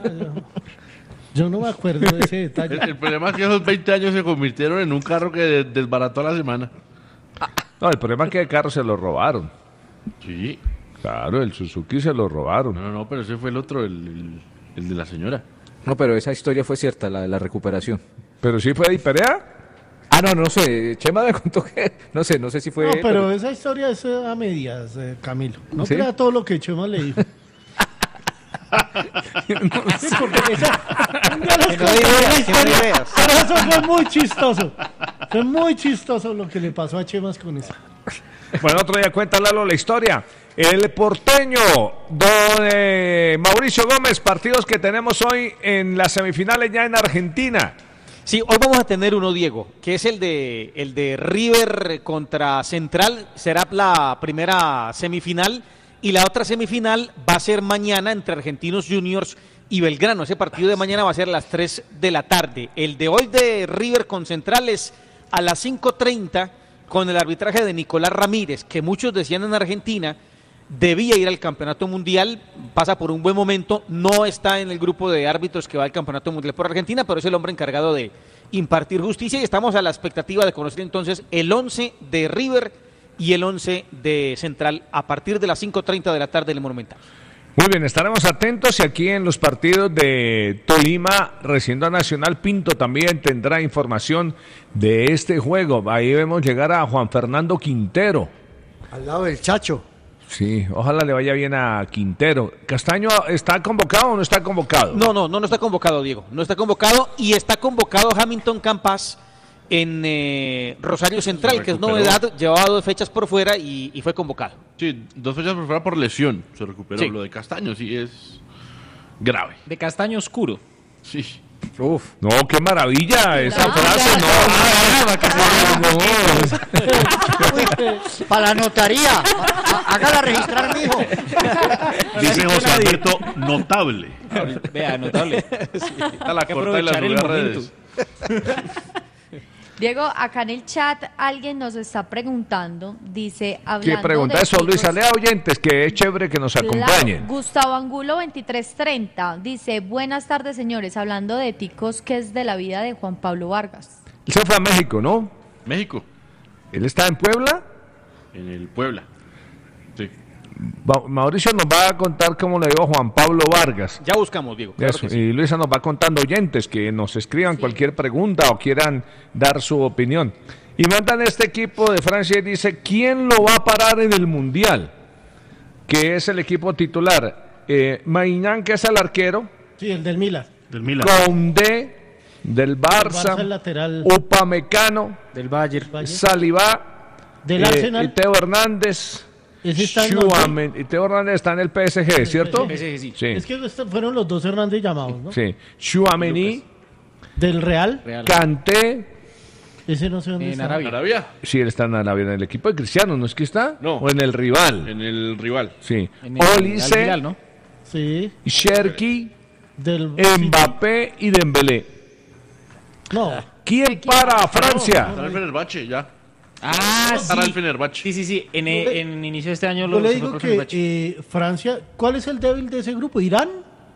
Speaker 5: Yo no me acuerdo de ese detalle.
Speaker 7: El problema es que esos 20 años se convirtieron en un carro que desbarató a la semana.
Speaker 2: No, el problema es que el carro se lo robaron.
Speaker 7: Sí.
Speaker 2: Claro, el Suzuki se lo robaron.
Speaker 7: No, pero ese fue el otro, el de la señora.
Speaker 1: No, pero esa historia fue cierta, la de la recuperación.
Speaker 2: ¿Pero sí fue de Perea?
Speaker 1: No sé, Chema me contó que, no sé si fue...
Speaker 5: No, pero esa historia es a medias, Camilo. No
Speaker 1: ¿Sí?
Speaker 5: crea todo lo que Chema le dijo. Sí, porque pero eso fue muy chistoso. Fue muy chistoso lo que le pasó a Chemas con eso.
Speaker 2: Bueno, otro día cuenta Lalo la historia. El porteño, don Mauricio Gómez, partidos que tenemos hoy en las semifinales ya en Argentina.
Speaker 10: Sí, hoy vamos a tener uno, Diego, que es el de River contra Central, será la primera semifinal, y la otra semifinal va a ser mañana entre Argentinos Juniors y Belgrano. Ese partido de mañana va a ser a las 3 de la tarde. El de hoy de River con Central es a las 5:30 con el arbitraje de Nicolás Ramírez, que muchos decían en Argentina debía ir al Campeonato Mundial, pasa por un buen momento, no está en el grupo de árbitros que va al Campeonato Mundial por Argentina, pero es el hombre encargado de impartir justicia y estamos a la expectativa de conocer entonces el 11 de River y el 11 de Central a partir de las 5:30 de la tarde en el Monumental.
Speaker 2: Muy bien, estaremos atentos y aquí en los partidos de Tolima, recién a Nacional, Pinto también tendrá información de este juego. Ahí vemos llegar a Juan Fernando Quintero.
Speaker 6: Al lado del Chacho.
Speaker 2: Sí, ojalá le vaya bien a Quintero. ¿Castaño está convocado o no está convocado?
Speaker 10: No está convocado, Diego. No está convocado y está convocado Hamilton Campas en Rosario Central, que es novedad. Llevaba 2 fechas por fuera y fue convocado.
Speaker 7: Sí, 2 fechas por fuera por lesión. Se recuperó. Sí. Lo de Castaño sí es grave.
Speaker 14: De Castaño oscuro.
Speaker 7: Sí.
Speaker 2: Uf. No, qué maravilla esa frase.
Speaker 6: Para la notaría. Hágala registrar, mijo.
Speaker 3: Dice José Alberto, notable.
Speaker 14: Vea, notable.
Speaker 7: Sí. A la corta y las redes.
Speaker 11: Diego, acá en el chat alguien nos está preguntando, dice, hablando
Speaker 2: ¿qué pregunta
Speaker 11: de
Speaker 2: eso,
Speaker 11: chicos,
Speaker 2: Luisa? Lea oyentes, que es chévere que nos acompañen.
Speaker 11: Gustavo Angulo 2330 dice, buenas tardes señores, hablando de ticos, ¿qué es de la vida de Juan Pablo Vargas?
Speaker 2: Él se fue a México, ¿no?
Speaker 7: México.
Speaker 2: ¿Él está en Puebla?
Speaker 7: En el Puebla. Sí.
Speaker 2: Mauricio nos va a contar cómo le dio Juan Pablo Vargas.
Speaker 10: Ya buscamos, Diego. Claro que sí.
Speaker 2: Y Luisa nos va contando oyentes que nos escriban cualquier pregunta o quieran dar su opinión. Y mandan este equipo de Francia y dice, ¿quién lo va a parar en el Mundial? Que es el equipo titular. Maignan, que es el arquero.
Speaker 5: Sí, el del Milan.
Speaker 2: Koundé, del Barça.
Speaker 5: El lateral.
Speaker 2: Upamecano.
Speaker 10: Del Bayern.
Speaker 2: Saliba.
Speaker 5: Del Arsenal.
Speaker 2: Y Teo Hernández. Y Teo Hernández está en el PSG, ¿cierto?
Speaker 10: PSG,
Speaker 2: sí.
Speaker 5: Es que fueron los 2 Hernández llamados, ¿no?
Speaker 2: Sí. Tchouaméni.
Speaker 5: Del Real.
Speaker 2: Kanté.
Speaker 5: Ese no sé dónde está.
Speaker 7: ¿En Arabia?
Speaker 2: Sí, él está en Arabia, en el equipo de Cristiano, ¿no es que está?
Speaker 7: No.
Speaker 2: ¿O en el rival?
Speaker 7: En el rival.
Speaker 2: Sí.
Speaker 14: Olise,
Speaker 2: ¿no?
Speaker 5: Sí.
Speaker 2: Cherki, Mbappé y Dembélé.
Speaker 5: No.
Speaker 2: ¿Quién para a Francia?
Speaker 7: Está el Fenerbahce, ya.
Speaker 14: Sí.
Speaker 7: Para el Fenerbahce.
Speaker 14: Sí. En inicio de este año
Speaker 5: yo le digo que Francia, ¿cuál es el débil de ese grupo? ¿Irán?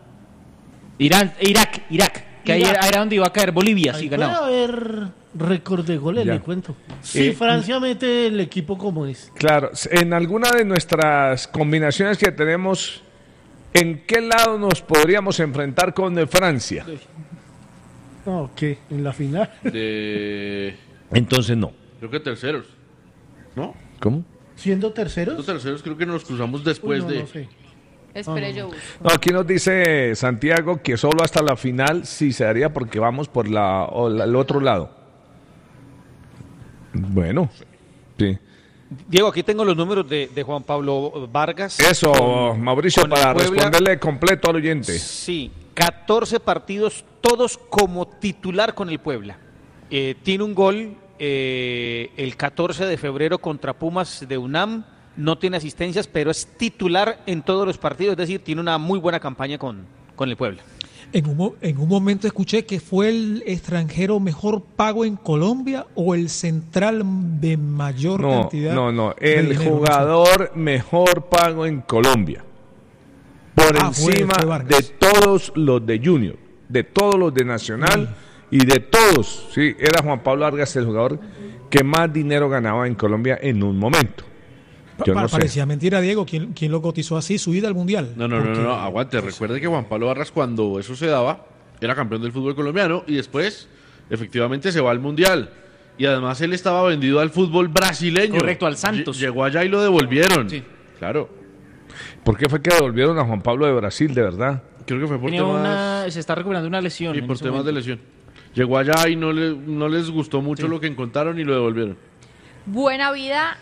Speaker 14: Irak. Que ahí era donde iba a caer Bolivia, sí ganaba.
Speaker 5: Puede haber récord de goles, le cuento. Si Francia mete el equipo como es.
Speaker 2: Claro, en alguna de nuestras combinaciones que tenemos, ¿en qué lado nos podríamos enfrentar con Francia?
Speaker 5: No, ¿qué? ¿En la final?
Speaker 2: Entonces no.
Speaker 7: Creo que terceros. ¿No?
Speaker 2: ¿Cómo?
Speaker 5: ¿Siendo terceros?
Speaker 7: Siendo terceros creo que nos cruzamos después de...
Speaker 5: No sé.
Speaker 11: Espere, yo busco.
Speaker 2: No, aquí nos dice Santiago que solo hasta la final sí se daría porque vamos por el otro lado. Bueno, sí.
Speaker 10: Diego, aquí tengo los números de Juan Pablo Vargas.
Speaker 2: Eso, Mauricio, para
Speaker 10: Puebla.
Speaker 2: responderle completo al oyente.
Speaker 10: Sí, 14 partidos, todos como titular con el Puebla. Tiene un gol el 14 de febrero contra Pumas de UNAM, no tiene asistencias, pero es titular en todos los partidos, es decir, tiene una muy buena campaña con el Puebla.
Speaker 4: En un momento escuché que fue el extranjero mejor pago en Colombia o el central de mayor cantidad.
Speaker 2: No,
Speaker 4: de
Speaker 2: el
Speaker 4: dinero,
Speaker 2: jugador mejor pago en Colombia. Por encima
Speaker 4: fue
Speaker 2: de todos los de Junior, de todos los de Nacional y de todos. Sí, era Juan Pablo Vargas el jugador que más dinero ganaba en Colombia en un momento. Yo no sé.
Speaker 4: Parecía mentira, Diego. ¿Quién lo cotizó así, su ida al Mundial?
Speaker 7: No, aguante. Recuerde que Juan Pablo Vargas, cuando eso se daba, era campeón del fútbol colombiano y después, efectivamente, se va al Mundial. Y además él estaba vendido al fútbol brasileño.
Speaker 14: Correcto, al Santos.
Speaker 7: Llegó allá y lo devolvieron.
Speaker 14: Sí.
Speaker 7: Claro.
Speaker 2: ¿Por qué fue que devolvieron a Juan Pablo de Brasil, de verdad?
Speaker 7: Creo que fue por
Speaker 14: Tenía
Speaker 7: temas...
Speaker 14: se está recuperando una lesión.
Speaker 7: Y
Speaker 14: en
Speaker 7: por
Speaker 14: ese
Speaker 7: temas
Speaker 14: momento.
Speaker 7: de lesión. Llegó allá y no les gustó mucho lo que encontraron y lo devolvieron.
Speaker 11: Buena vida,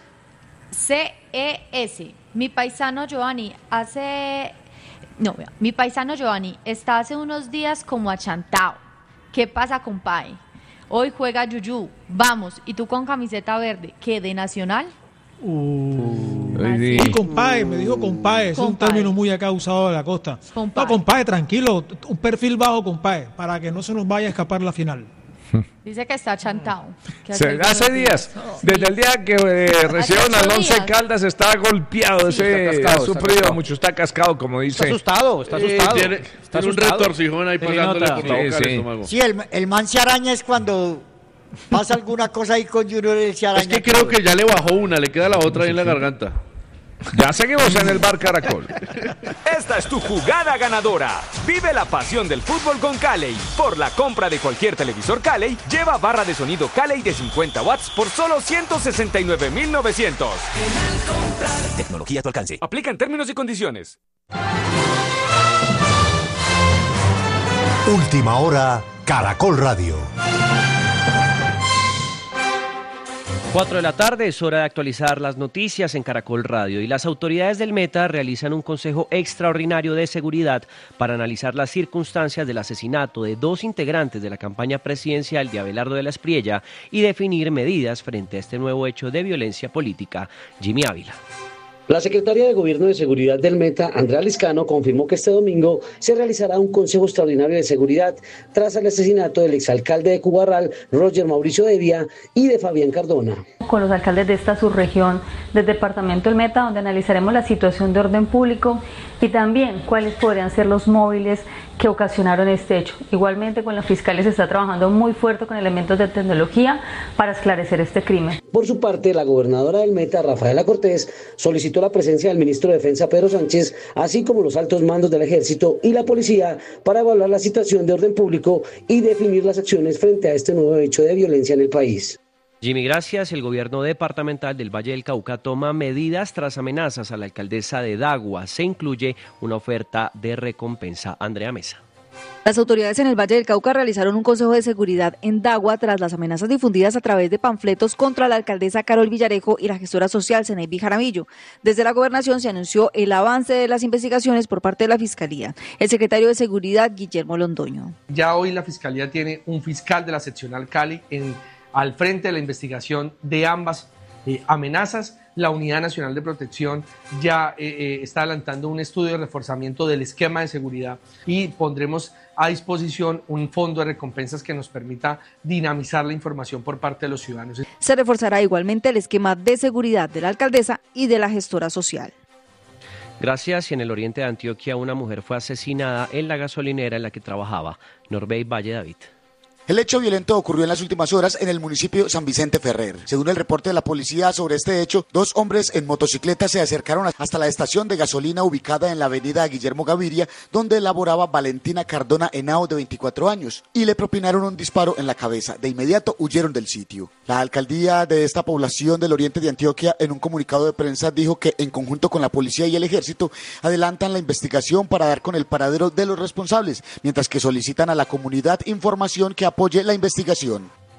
Speaker 11: CES. Mi paisano Giovanni está hace unos días como achantado. ¿Qué pasa, compadre? Hoy juega Yuyú. Vamos, y tú con camiseta verde. ¿Qué, de Nacional?
Speaker 4: Sí, compadre, me dijo compadre, es un término muy acá usado de la costa.
Speaker 11: Compadre.
Speaker 4: No, compadre, tranquilo, un perfil bajo, compadre, para que no se nos vaya a escapar la final.
Speaker 11: Dice que está achantado. Que
Speaker 2: Hace días, desde el día que recibieron al Once Caldas, está golpeado,
Speaker 10: Sí,
Speaker 2: ha
Speaker 10: está
Speaker 2: sufrido
Speaker 10: cascado.
Speaker 2: mucho, está cascado, como dice.
Speaker 10: Está asustado.
Speaker 7: Tiene un retorcijón ahí pasándole por la boca al estómago.
Speaker 6: Sí, el man se araña es cuando pasa alguna cosa ahí con Junior, él se araña.
Speaker 7: Es que creo que ya le bajó una, le queda la otra ahí en la garganta.
Speaker 2: Ya seguimos en el Bar Caracol.
Speaker 15: Esta es tu jugada ganadora. Vive la pasión del fútbol con Calley. Por la compra de cualquier televisor Calley, lleva barra de sonido Calley de 50 watts por solo 169,900.
Speaker 16: Tecnología a tu alcance.
Speaker 15: Aplican términos y condiciones.
Speaker 16: Última hora, Caracol Radio.
Speaker 17: 4 de la tarde, es hora de actualizar las noticias en Caracol Radio y las autoridades del Meta realizan un consejo extraordinario de seguridad para analizar las circunstancias del asesinato de 2 integrantes de la campaña presidencial de Abelardo de la Espriella y definir medidas frente a este nuevo hecho de violencia política. Jimmy Ávila.
Speaker 18: La secretaria de Gobierno de Seguridad del Meta, Andrea Liscano, confirmó que este domingo se realizará un Consejo Extraordinario de Seguridad tras el asesinato del exalcalde de Cubarral, Roger Mauricio Devia, y de Fabián Cardona.
Speaker 19: Con los alcaldes de esta subregión del departamento del Meta, donde analizaremos la situación de orden público y también cuáles podrían ser los móviles que ocasionaron este hecho. Igualmente con los fiscales se está trabajando muy fuerte con elementos de tecnología para esclarecer este crimen.
Speaker 18: Por su parte, la gobernadora del Meta, Rafaela Cortés, solicitó la presencia del ministro de Defensa, Pedro Sánchez, así como los altos mandos del Ejército y la Policía para evaluar la situación de orden público y definir las acciones frente a este nuevo hecho de violencia en el país.
Speaker 17: Jimmy, gracias. El gobierno departamental del Valle del Cauca toma medidas tras amenazas a la alcaldesa de Dagua. Se incluye una oferta de recompensa. Andrea Mesa.
Speaker 20: Las autoridades en el Valle del Cauca realizaron un consejo de seguridad en Dagua tras las amenazas difundidas a través de panfletos contra la alcaldesa Carol Villarejo y la gestora social Zeneiby Jaramillo. Desde la gobernación se anunció el avance de las investigaciones por parte de la Fiscalía. El secretario de Seguridad, Guillermo Londoño.
Speaker 21: Ya hoy la Fiscalía tiene un fiscal de la seccional Cali al frente de la investigación de ambas amenazas. La Unidad Nacional de Protección ya está adelantando un estudio de reforzamiento del esquema de seguridad y pondremos a disposición un fondo de recompensas que nos permita dinamizar la información por parte de los ciudadanos.
Speaker 20: Se reforzará igualmente el esquema de seguridad de la alcaldesa y de la gestora social.
Speaker 17: Gracias. Y en el oriente de Antioquia, una mujer fue asesinada en la gasolinera en la que trabajaba. Norbey Valle David.
Speaker 22: El hecho violento ocurrió en las últimas horas en el municipio San Vicente Ferrer. Según el reporte de la policía sobre este hecho, 2 hombres en motocicleta se acercaron hasta la estación de gasolina ubicada en la avenida Guillermo Gaviria, donde laboraba Valentina Cardona Henao, de 24 años, y le propinaron un disparo en la cabeza. De inmediato huyeron del sitio. La alcaldía de esta población del oriente de Antioquia, en un comunicado de prensa, dijo que en conjunto con la policía y el ejército adelantan la investigación para dar con el paradero de los responsables, mientras que solicitan a la comunidad información que apoye la investigación.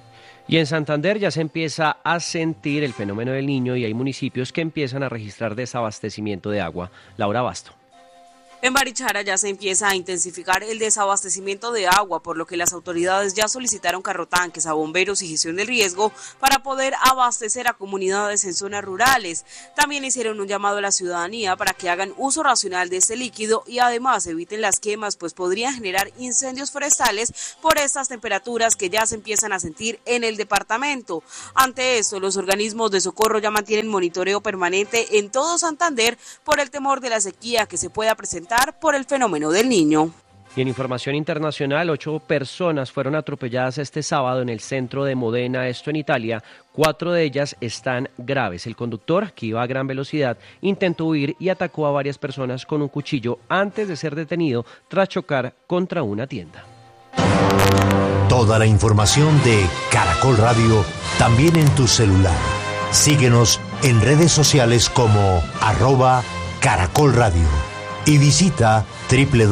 Speaker 17: Y en Santander ya se empieza a sentir el fenómeno del Niño y hay municipios que empiezan a registrar desabastecimiento de agua. Laura Basto.
Speaker 8: En Barichara ya se empieza a intensificar el desabastecimiento de agua, por lo que las autoridades ya solicitaron carrotanques a bomberos y gestión del riesgo para poder abastecer a comunidades en zonas rurales. También hicieron un llamado a la ciudadanía para que hagan uso racional de este líquido y además eviten las quemas, pues podrían generar incendios forestales por estas temperaturas que ya se empiezan a sentir en el departamento. Ante esto, los organismos de socorro ya mantienen monitoreo permanente en todo Santander por el temor de la sequía que se pueda presentar por el fenómeno del Niño.
Speaker 17: Y en información internacional, 8 personas fueron atropelladas este sábado en el centro de Modena, esto en Italia. 4 de ellas están graves. El conductor, que iba a gran velocidad, intentó huir y atacó a varias personas con un cuchillo antes de ser detenido tras chocar contra una tienda.
Speaker 16: Toda la información de Caracol Radio también en tu celular. Síguenos en redes sociales como @Caracol Radio y visita www